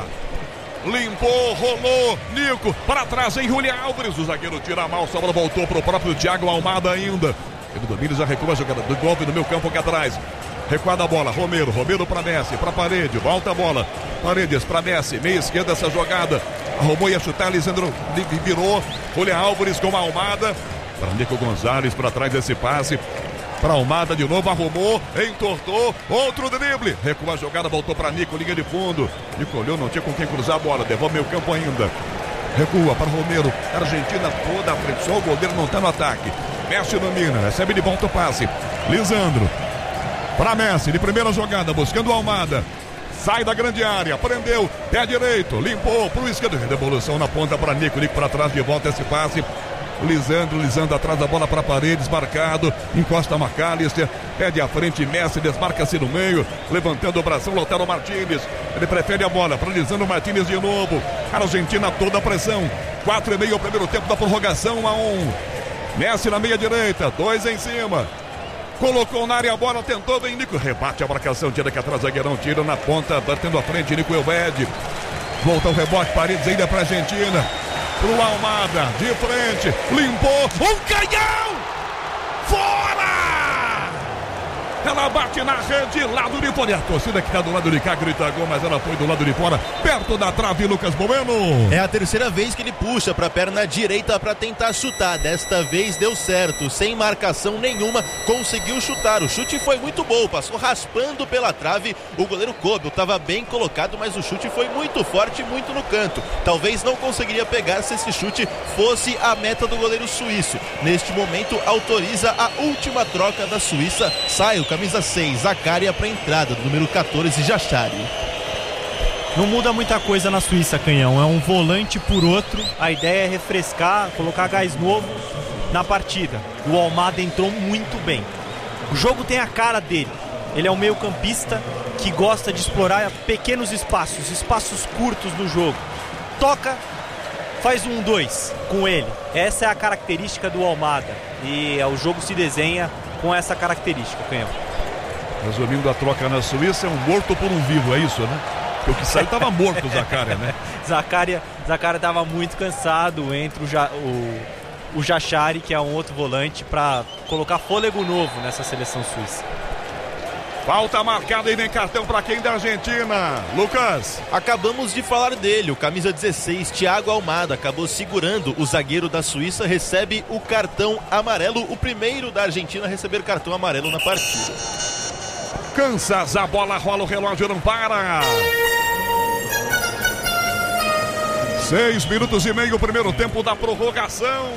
Limpou, rolou, Nico, para trás em Julián Álvares, o zagueiro tira a mão, a sobra voltou para o próprio Thiago Almada ainda. Ele domina, já recua a jogada, devolve no meu campo aqui atrás. Recuada a bola, Romero, Romero para Messi, para Parede, volta a bola. Paredes para Messi, meia esquerda essa jogada. Arrumou, ia chutar, Lisandro virou. Julián Álvares com a Almada. Para Nico Gonzalez, para trás desse passe. Para Almada de novo, arrumou, entortou, outro drible. Recua a jogada, voltou para Nico, linha de fundo. Nico olhou, não tinha com quem cruzar a bola, devolve meu campo ainda. Recua para Romero, Argentina toda à frente, só o goleiro não está no ataque. Messi domina, recebe de volta o passe. Lisandro, para Messi, de primeira jogada, buscando o Almada. Sai da grande área, prendeu, pé direito, limpou para o esquerdo. Devolução na ponta para Nico, Nico para trás, de volta esse passe. Lisandro, Lisandro atrás da bola para Paredes, marcado, encosta McAllister, pede à frente Messi, desmarca-se no meio, levantando o bração, Lautaro Martínez, ele prefere a bola para Lisandro Martínez de novo, a Argentina toda a pressão, quatro e meio o primeiro tempo da prorrogação, um a um, Messi na meia direita, dois em cima, colocou na área a bola, tentou, vem Nico, rebate a marcação, tira aqui atrás, zagueirão, tira na ponta, batendo à frente, Nico Elved, volta o rebote, Paredes ainda para a Argentina, pro Almada, de frente, limpou, um canhão! Fora! Ela bate na rede, lado de fora. E a torcida que tá do lado de cá grita gol, mas ela foi do lado de fora, perto da trave, Lucas Bueno. É a terceira vez que ele puxa pra perna direita pra tentar chutar. Desta vez deu certo, sem marcação nenhuma, conseguiu chutar. O chute foi muito bom, passou raspando pela trave. O goleiro Kobel tava bem colocado, mas o chute foi muito forte e muito no canto. Talvez não conseguiria pegar se esse chute fosse a meta do goleiro suíço. Neste momento, autoriza a última troca da Suíça. Sai o camisa seis, Zakaria para entrada, do número quatorze, Jachari. Não muda muita coisa na Suíça, Canhão. É um volante por outro. A ideia é refrescar, colocar gás novo na partida. O Almada entrou muito bem. O jogo tem a cara dele. Ele é um meio-campista que gosta de explorar pequenos espaços, espaços curtos no jogo. Toca, faz um dois com ele. Essa é a característica do Almada. E o jogo se desenha com essa característica, Canhão. Resumindo, a troca na Suíça é um morto por um vivo, é isso, né? Porque o que saiu estava morto, o Zakaria, né? Zakaria estava muito cansado, entra o, ja, o, o Jachari, que é um outro volante, para colocar fôlego novo nessa seleção suíça. Falta marcada e nem cartão para quem da Argentina. Lucas. Acabamos de falar dele, o camisa dezesseis, Thiago Almada, acabou segurando o zagueiro da Suíça, recebe o cartão amarelo, o primeiro da Argentina a receber cartão amarelo na partida. Kansas, a bola rola, o relógio não para. Seis minutos e meio, o primeiro tempo da prorrogação.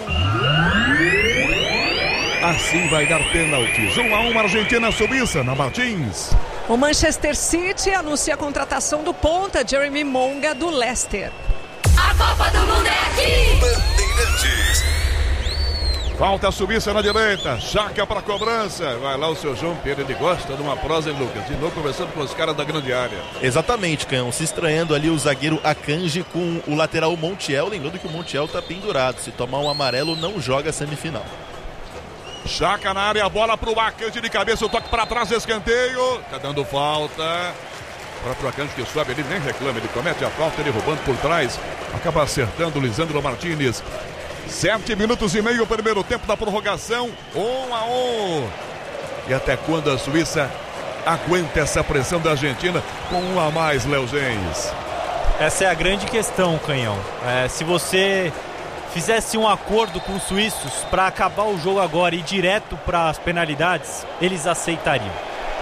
Assim vai dar pênaltis. um a um, Argentina-Suíça na Martins. O Manchester City anuncia a contratação do ponta Jeremy Monga do Leicester. A Copa do Mundo é aqui! Bandeirantes. Falta a Suíça na direita. Chaca para cobrança. Vai lá o seu João Pedro, ele gosta de uma prosa, hein, Lucas? De novo conversando com os caras da grande área. Exatamente, Canhão. Se estranhando ali o zagueiro Akanji com o lateral Montiel. Lembrando que o Montiel tá pendurado. Se tomar um amarelo, não joga a semifinal. Chaca na área, a bola pro Akanji de cabeça, o toque para trás, escanteio, tá dando falta. O próprio Akanji que sobe, ele nem reclama, ele comete a falta, ele roubando por trás, acaba acertando o Lisandro Martínez. Sete minutos e meio, o primeiro tempo da prorrogação, um a um. E até quando a Suíça aguenta essa pressão da Argentina com um a mais, Léo Gens? Essa é a grande questão, Canhão. É, se você fizesse um acordo com os suíços para acabar o jogo agora e ir direto para as penalidades, eles aceitariam.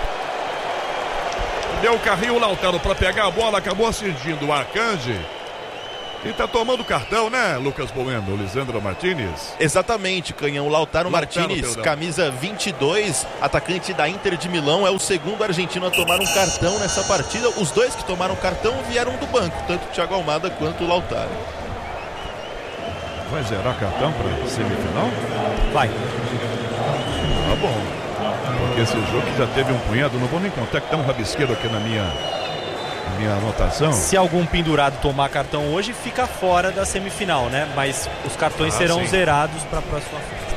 Deu o carrinho o Lautaro para pegar a bola, acabou assistindo o Arcanji. E tá tomando cartão, né, Lucas Bueno, Lisandro Martinez? Exatamente, Canhão. Lautaro, Lautaro Martinez, perdão. camisa vinte e dois, atacante da Inter de Milão, é o segundo argentino a tomar um cartão nessa partida. Os dois que tomaram cartão vieram do banco, tanto o Thiago Almada quanto o Lautaro. Vai zerar cartão para semifinal? Vai. Tá bom. Porque esse jogo já teve um punhado, não vou nem contar que tá um rabisqueiro aqui na minha... minha anotação. Se algum pendurado tomar cartão hoje, fica fora da semifinal, né? Mas os cartões ah, serão sim. zerados para a próxima fase.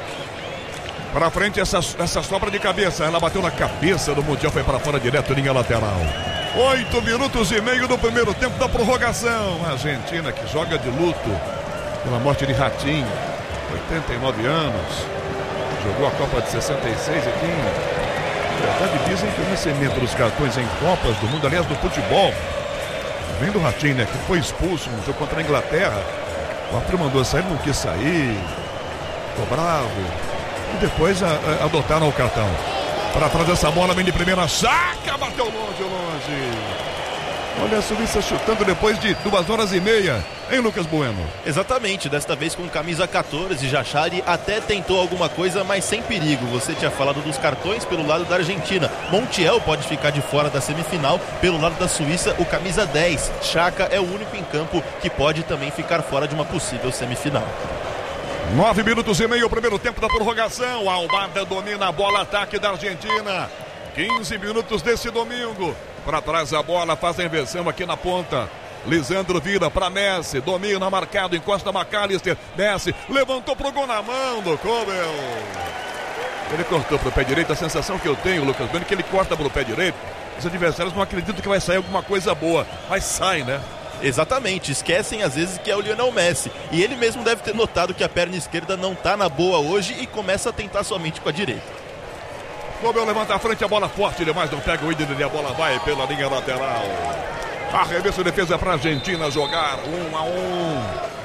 Para frente essa, essa sobra de cabeça, ela bateu na cabeça do Mundial, foi para fora direto, linha lateral. Oito minutos e meio do primeiro tempo da prorrogação. A Argentina que joga de luto pela morte de Ratinho, oitenta e nove anos, jogou a Copa de sessenta e seis aqui em... Na verdade, dizem que o vencimento dos cartões em Copas do Mundo, aliás, do futebol, vem do Ratinho, né, que foi expulso no jogo contra a Inglaterra. O árbitro mandou sair, não quis sair, ficou bravo. E depois a, a, adotaram o cartão. Para trás dessa bola, vem de primeira, saca, bateu longe, longe. Olha a Suíça chutando depois de duas horas e meia, hein, Lucas Bueno? Exatamente, desta vez com camisa quatorze, Jachari até tentou alguma coisa, mas sem perigo. Você tinha falado dos cartões pelo lado da Argentina. Montiel pode ficar de fora da semifinal. Pelo lado da Suíça, o camisa dez, Xhaka, é o único em campo que pode também ficar fora de uma possível semifinal. Nove minutos e meio, o primeiro tempo da prorrogação. A Almada domina a bola, ataque da Argentina. quinze minutos desse domingo. Para trás a bola, faz a inversão aqui na ponta. Lisandro vira para Messi, domina, marcado, encosta McAllister. Messi levantou pro gol na mão do Kobel. Ele cortou pro pé direito. A sensação que eu tenho, Lucas Bueno, é que ele corta pro pé direito. Os adversários não acreditam que vai sair alguma coisa boa, mas sai, né? Exatamente, esquecem às vezes que é o Lionel Messi. E ele mesmo deve ter notado que a perna esquerda não tá na boa hoje e começa a tentar somente com a direita. Kobel levanta a frente, a bola forte demais, não pega o ídolo e a bola vai pela linha lateral. Arremesso de defesa para a Argentina jogar um a um.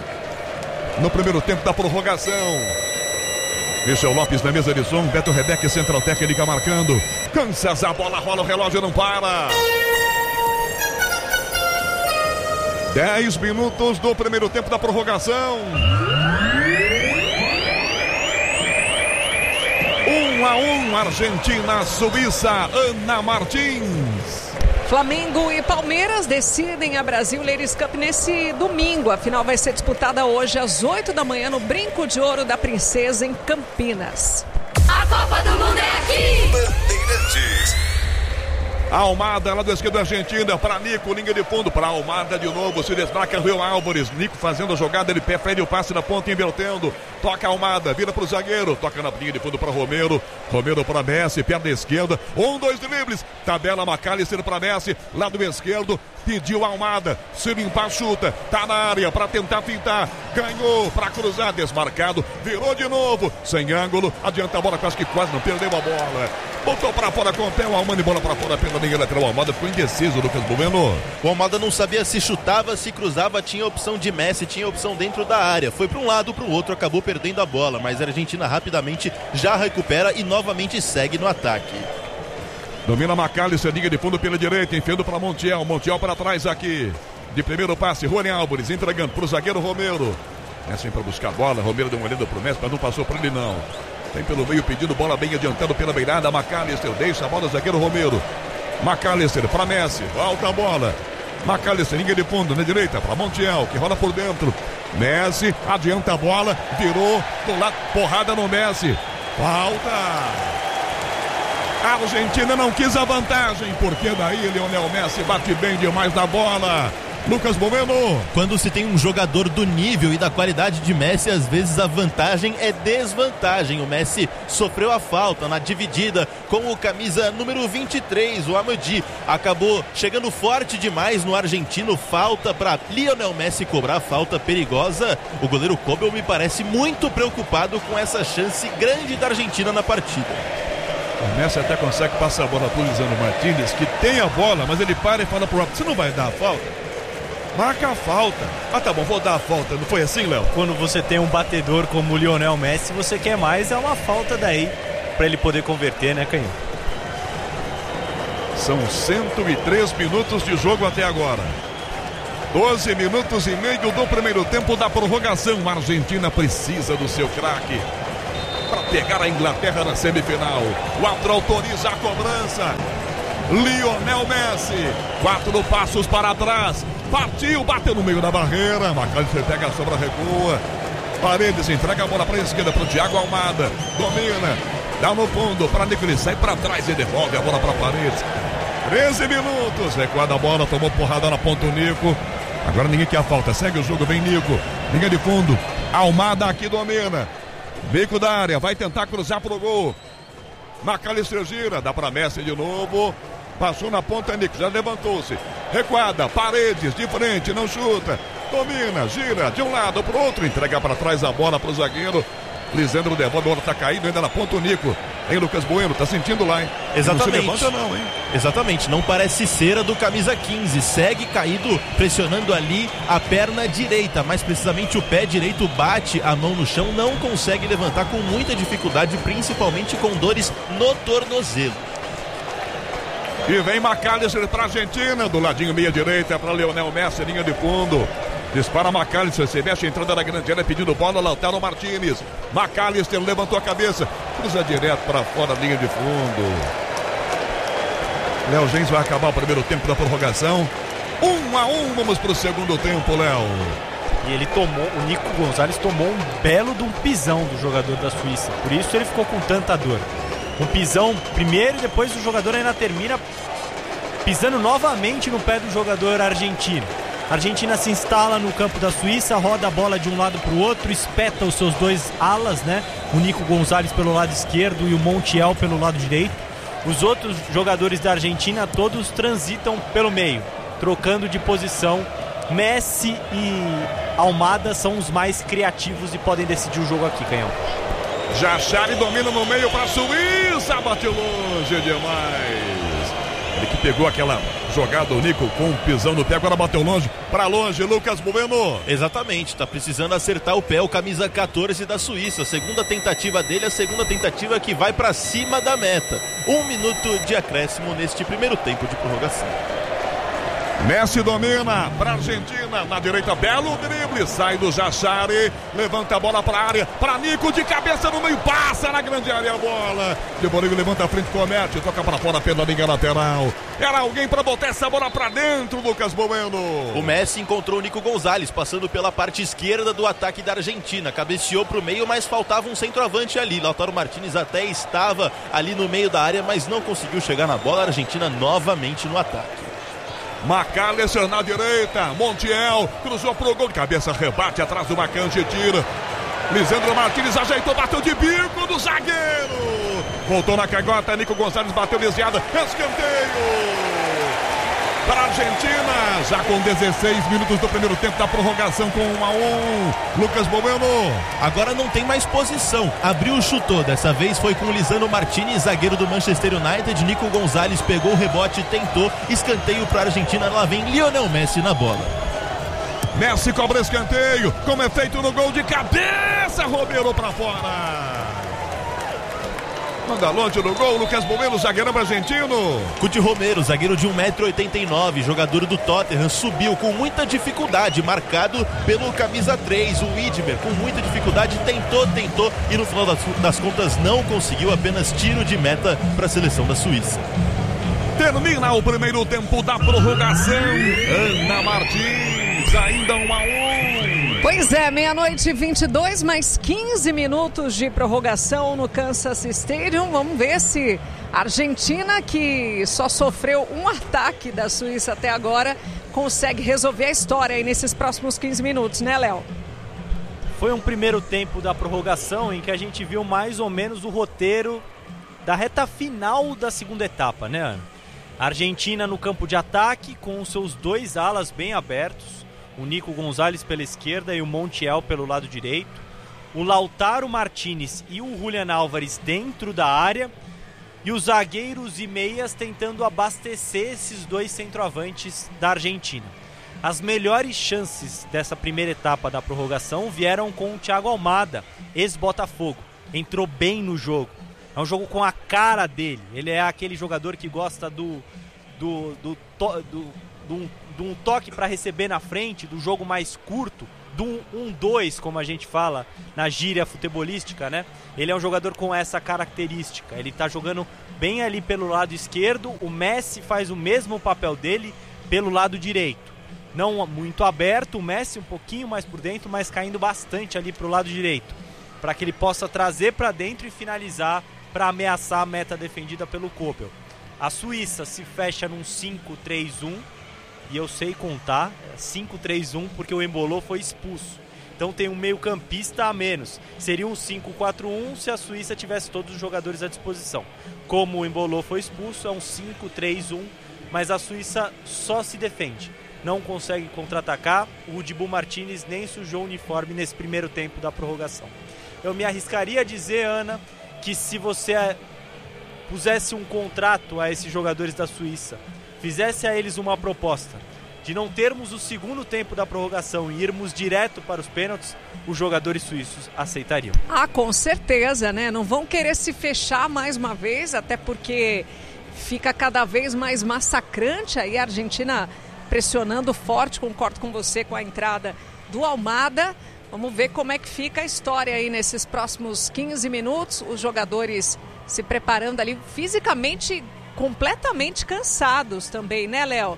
No primeiro tempo da prorrogação. Michel Lopes na mesa de som, Beto Rebeck, central técnica marcando. Cansas, a bola rola, o relógio não para. Dez minutos do primeiro tempo da prorrogação. Um a um, Argentina, Suíça, Ana Martins. Flamengo e Palmeiras decidem a Brasil Ladies Cup nesse domingo. A final vai ser disputada hoje às oito da manhã no Brinco de Ouro da Princesa, em Campinas. A Copa do Mundo é aqui! Bandeirantes. Almada, lá do esquerdo Argentina, para Nico, linha de fundo, para Almada de novo, se destaca Rio Álvares, Nico fazendo a jogada, ele prefere o passe na ponta, invertendo, toca Almada, vira para o zagueiro, toca na linha de fundo para Romero, Romero para Messi, perna esquerda, um, dois dribles, tabela McAllister para Messi, lado esquerdo, pediu Almada, se limpar, chuta, tá na área para tentar pintar, ganhou para cruzar, desmarcado, virou de novo, sem ângulo, adianta a bola, quase que quase não perdeu a bola, botou para fora com o pé, o Almada, bola para fora pela linha lateral, o Almada ficou indeciso, Lucas Bueno. O Almada não sabia se chutava, se cruzava, tinha opção de Messi, tinha opção dentro da área, foi para um lado, para o outro, acabou perdendo a bola, mas a Argentina rapidamente já recupera e novamente segue no ataque. Domina McAllister, linha de fundo pela direita, enfiando para Montiel, Montiel para trás aqui, de primeiro passe, Rony Álvares entregando para o zagueiro Romero, Messi para buscar a bola, Romero deu uma olhada para o Messi, mas não passou para ele não. Tem pelo meio pedindo bola bem adiantado pela beirada, McAllister deixa a bola, zagueiro Romero, McAllister para Messi, volta a bola, McAllister, linha de fundo na direita para Montiel, que rola por dentro, Messi, adianta a bola, virou do lado, porrada no Messi, falta. A Argentina não quis a vantagem, porque daí Lionel Messi bate bem demais na bola. Lucas Bueno. Quando se tem um jogador do nível e da qualidade de Messi, às vezes a vantagem é desvantagem. O Messi sofreu a falta na dividida com o camisa número vinte e três, o Amadi. Acabou chegando forte demais no argentino. Falta para Lionel Messi cobrar a falta perigosa. O goleiro Kobel me parece muito preocupado com essa chance grande da Argentina na partida. O Messi até consegue passar a bola para o Lisandro Martinez, que tem a bola, mas ele para e fala pro árbitro, você não vai dar a falta? marca a falta. Ah, tá bom, vou dar a falta. Não foi assim, Léo? Quando você tem um batedor como o Lionel Messi, você quer mais, é uma falta daí para ele poder converter, né, Canhão? São cento e três minutos de jogo até agora. doze minutos e meio do primeiro tempo da prorrogação. A Argentina precisa do seu craque para pegar a Inglaterra na semifinal. O árbitro autoriza a cobrança. Lionel Messi, quatro passos para trás, partiu, bateu no meio da barreira. Macalester pega a sobra, recua. Paredes entrega a bola para a esquerda para o Thiago Almada, domina, dá no fundo para Nicolas, sai para trás e devolve a bola para Paredes. treze minutos, recuada a bola, tomou porrada na ponta o Nico. Agora ninguém quer a falta, segue o jogo, vem Nico, linha de fundo, Almada aqui domina, bico da área, vai tentar cruzar pro gol. Macalester gira, dá para Messi de novo. Passou na ponta, Nico, já levantou-se. Recuada, Paredes, de frente, não chuta. Domina, gira de um lado para o outro. Entrega para trás a bola para o zagueiro. Lisandro devolve, a bola está caindo ainda na ponta o Nico. Hein, Lucas Bueno, tá sentindo lá, hein? Exatamente. Não se levanta não, hein? Exatamente, não parece ser a do camisa quinze. Segue caído, pressionando ali a perna direita. Mais precisamente o pé direito bate a mão no chão. Não consegue levantar com muita dificuldade, principalmente com dores no tornozelo. E vem Macalester para a Argentina, do ladinho meia direita para Lionel Messi, linha de fundo. Dispara Macalester, se mexe a entrada da grande área pedindo bola, Lautaro Martinez. Macalester levantou a cabeça, cruza direto para fora, linha de fundo. Léo Gens vai acabar o primeiro tempo da prorrogação. Um a um, vamos para o segundo tempo, Léo. E ele tomou, o Nico Gonzalez tomou um belo de um pisão do jogador da Suíça. Por isso ele ficou com tanta dor. Um pisão primeiro e depois o jogador ainda termina pisando novamente no pé do jogador argentino. A Argentina se instala no campo da Suíça, roda a bola de um lado para o outro, espeta os seus dois alas, né? O Nico Gonzalez pelo lado esquerdo e o Montiel pelo lado direito. Os outros jogadores da Argentina todos transitam pelo meio, trocando de posição. Messi e Almada são os mais criativos e podem decidir o jogo aqui, Canhão. Jachari domina no meio para a Suíça, bateu longe demais. Ele que pegou aquela jogada, o Nico com um pisão no pé, agora bateu longe, para longe, Lucas Bueno. Exatamente, tá precisando acertar o pé, o camisa quatorze da Suíça. Segunda tentativa dele, a segunda tentativa que vai para cima da meta. Um minuto de acréscimo neste primeiro tempo de prorrogação. Messi domina para a Argentina, na direita, belo drible, sai do Jachari, levanta a bola para a área, para Nico de cabeça no meio, passa na grande área a bola, de Bolívia levanta a frente, comete, toca para fora pela linha lateral, era alguém para botar essa bola para dentro, Lucas Bueno. O Messi encontrou o Nico Gonzalez, passando pela parte esquerda do ataque da Argentina, cabeceou para o meio, mas faltava um centroavante ali, Lautaro Martinez até estava ali no meio da área, mas não conseguiu chegar na bola, a Argentina novamente no ataque. Macalester na direita, Montiel cruzou pro gol, cabeça rebate atrás do Macante, tira. Lisandro Martinez ajeitou, bateu de bico do zagueiro. Voltou na cagota, Nico Gonzalez bateu desviada, escanteio para a Argentina, já com dezesseis minutos do primeiro tempo da prorrogação com um a um. Lucas Bueno. Agora não tem mais posição, abriu, chutou, dessa vez foi com o Lisandro Martinez, zagueiro do Manchester United. Nico Gonzalez pegou o rebote, tentou, escanteio para a Argentina, lá vem Lionel Messi na bola. Messi cobra escanteio, como é feito no gol de cabeça, Romero para fora. Manda longe no gol, Lucas Bueno, zagueirão argentino. Cuti Romero, zagueiro de um metro e oitenta e nove, jogador do Tottenham, subiu com muita dificuldade, marcado pelo camisa três, o Widmer, com muita dificuldade, tentou, tentou e no final das, das contas não conseguiu, apenas tiro de meta para a seleção da Suíça. Termina o primeiro tempo da prorrogação. Ana Martins, ainda um a um. Pois é, meia-noite e vinte e dois, mais quinze minutos de prorrogação no Kansas Stadium. Vamos ver se a Argentina, que só sofreu um ataque da Suíça até agora, consegue resolver a história aí nesses próximos quinze minutos, né, Léo? Foi um primeiro tempo da prorrogação em que a gente viu mais ou menos o roteiro da reta final da segunda etapa, né, Ana? A Argentina no campo de ataque, com os seus dois alas bem abertos, o Nico Gonzalez pela esquerda e o Montiel pelo lado direito, o Lautaro Martinez e o Julián Álvares dentro da área, e os zagueiros e meias tentando abastecer esses dois centroavantes da Argentina. As melhores chances dessa primeira etapa da prorrogação vieram com o Thiago Almada, ex-Botafogo. Entrou bem no jogo. É um jogo com a cara dele. Ele é aquele jogador que gosta do, do, do, to, do, do, do um toque para receber na frente, do jogo mais curto, do um dois, como a gente fala na gíria futebolística, né? Ele é um jogador com essa característica. Ele tá jogando bem ali pelo lado esquerdo. O Messi faz o mesmo papel dele pelo lado direito. Não muito aberto, o Messi um pouquinho mais por dentro, mas caindo bastante ali para o lado direito, para que ele possa trazer para dentro e finalizar para ameaçar a meta defendida pelo Koppel. A Suíça se fecha num cinco três um, e eu sei contar, cinco três um, porque o Embolo foi expulso. Então tem um meio campista a menos. Seria um cinco quatro um se a Suíça tivesse todos os jogadores à disposição. Como o Embolo foi expulso, é um cinco três um, mas a Suíça só se defende. Não consegue contra-atacar. O Dibu Martínez nem sujou o uniforme nesse primeiro tempo da prorrogação. Eu me arriscaria a dizer, Ana, que se você pusesse um contrato a esses jogadores da Suíça, fizesse a eles uma proposta de não termos o segundo tempo da prorrogação e irmos direto para os pênaltis, os jogadores suíços aceitariam. Ah, com certeza, né? Não vão querer se fechar mais uma vez, até porque fica cada vez mais massacrante aí a Argentina pressionando forte. Concordo com você com a entrada do Almada. Vamos ver como é que fica a história aí nesses próximos quinze minutos. Os jogadores se preparando ali fisicamente, completamente cansados também, né, Léo?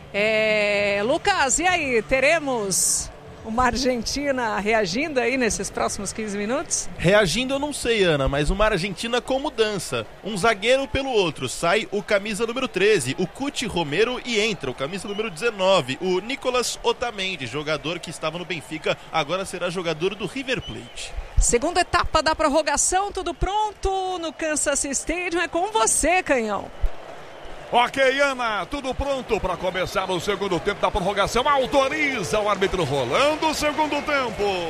É... Lucas, e aí? Teremos uma Argentina reagindo aí nesses próximos quinze minutos? Reagindo eu não sei, Ana, mas uma Argentina com mudança. Um zagueiro pelo outro. Sai o camisa número treze, o Cuti Romero, e entra o camisa número dezenove, o Nicolas Otamendi, jogador que estava no Benfica, agora será jogador do River Plate. Segunda etapa da prorrogação, tudo pronto no Kansas Stadium. É com você, Canhão. Ok, Ana, tudo pronto para começar o segundo tempo da prorrogação. Autoriza o árbitro rolando o segundo tempo.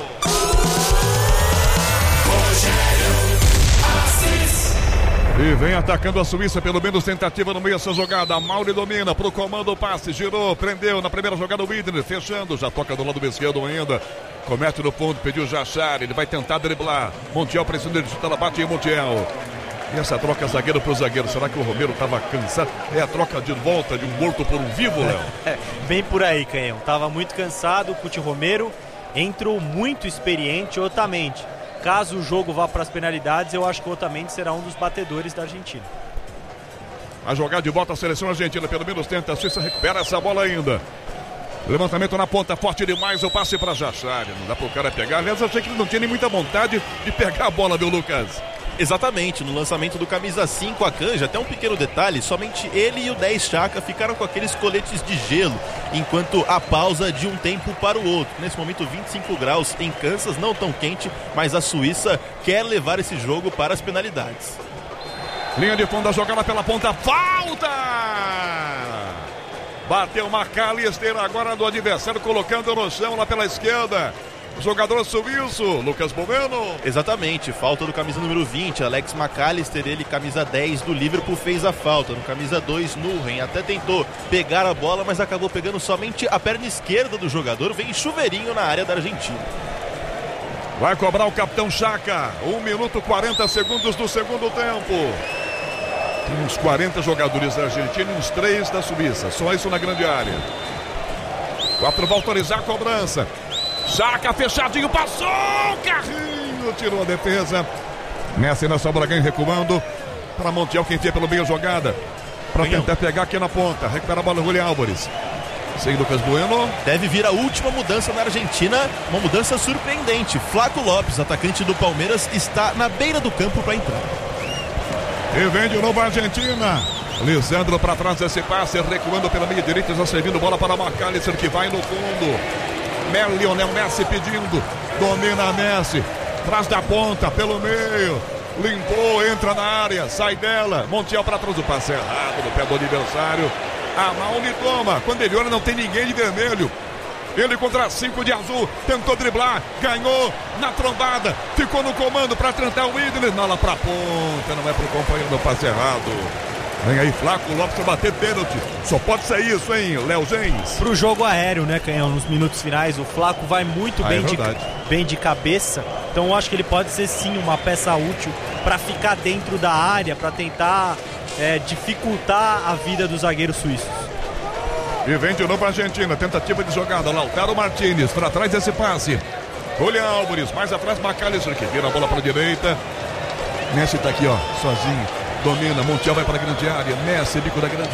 E vem atacando a Suíça, pelo menos tentativa no meio dessa jogada. Mauri domina pro comando, o passe, girou, prendeu na primeira jogada o Widner, fechando, já toca do lado esquerdo ainda. Comete no ponto, pediu Jachar, ele vai tentar driblar. Montiel pressiona, ele chuta, bate em Montiel. E essa troca zagueiro pro zagueiro, será que o Romero estava cansado? É a troca de volta de um morto por um vivo, Léo? É, bem por aí, Canhão. Tava muito cansado, o Cuti Romero entrou muito experiente, Otamendi. Caso o jogo vá para as penalidades, eu acho que o Otamendi será um dos batedores da Argentina. A jogada de volta a seleção argentina, pelo menos tenta, a Suíça recupera essa bola ainda. Levantamento na ponta, forte demais, o passe para Jachar. Não dá pro cara pegar. Aliás, eu achei que ele não tinha nem muita vontade de pegar a bola, viu, Lucas? Exatamente, no lançamento do camisa cinco, a Canja, até um pequeno detalhe, somente ele e o dez Chaka ficaram com aqueles coletes de gelo, enquanto a pausa de um tempo para o outro. Nesse momento vinte e cinco graus em Kansas, não tão quente, mas a Suíça quer levar esse jogo para as penalidades. Linha de fundo, a jogada pela ponta, falta! Bateu McAllister agora do adversário, colocando no chão lá pela esquerda. Jogador suíço, Lucas Bueno. Exatamente, falta do camisa número vinte, Alex McAllister, ele camisa dez do Liverpool fez a falta. No camisa dois, Nurren, até tentou pegar a bola, mas acabou pegando somente a perna esquerda do jogador. Vem chuveirinho na área da Argentina. Vai cobrar o capitão Chaka, um minuto e quarenta segundos do segundo tempo. Tem uns quarenta jogadores da Argentina e uns três da Suíça, só isso na grande área. Quatro vai autorizar a cobrança. Chaka fechadinho, passou, carrinho, tirou a defesa. Nessa nessa bola ganha recuando para Montiel, quem tinha pelo meio jogada para tentar pegar aqui na ponta. Recupera a bola Júlio Álvares. Sem Lucas Bueno. Deve vir a última mudança na Argentina, uma mudança surpreendente. Flaco Lopes, atacante do Palmeiras, está na beira do campo para entrar. E vem de novo a Argentina. Lisandro para trás desse passe, recuando pela meia direita, já servindo bola para McAllister, que vai no fundo. Lionel Messi pedindo, domina Messi, traz da ponta, pelo meio, limpou, entra na área, sai dela, Montiel para trás, o passe errado no pé do adversário. A Mauri toma, quando ele olha não tem ninguém de vermelho. Ele contra cinco de azul, tentou driblar, ganhou na trombada, ficou no comando para tentar o Widner, não lá para ponta, não é para o companheiro do passe errado. Vem aí, Flaco Lopes pra bater pênalti. Só pode ser isso, hein, Léo Gens? Pro jogo aéreo, né, Canhão? Nos minutos finais, o Flaco vai muito ah, bem, é de, bem de cabeça. Então eu acho que ele pode ser sim uma peça útil para ficar dentro da área, para tentar é, dificultar a vida dos zagueiros suíços. E vem de novo a Argentina, tentativa de jogada. Lautaro Martínez, para trás desse passe. Julián Álvares, mais atrás, McAllister, que vira a bola para a direita. Messi tá aqui, ó, sozinho. Domina, Montiel vai para a grande área. Messi, bico da grande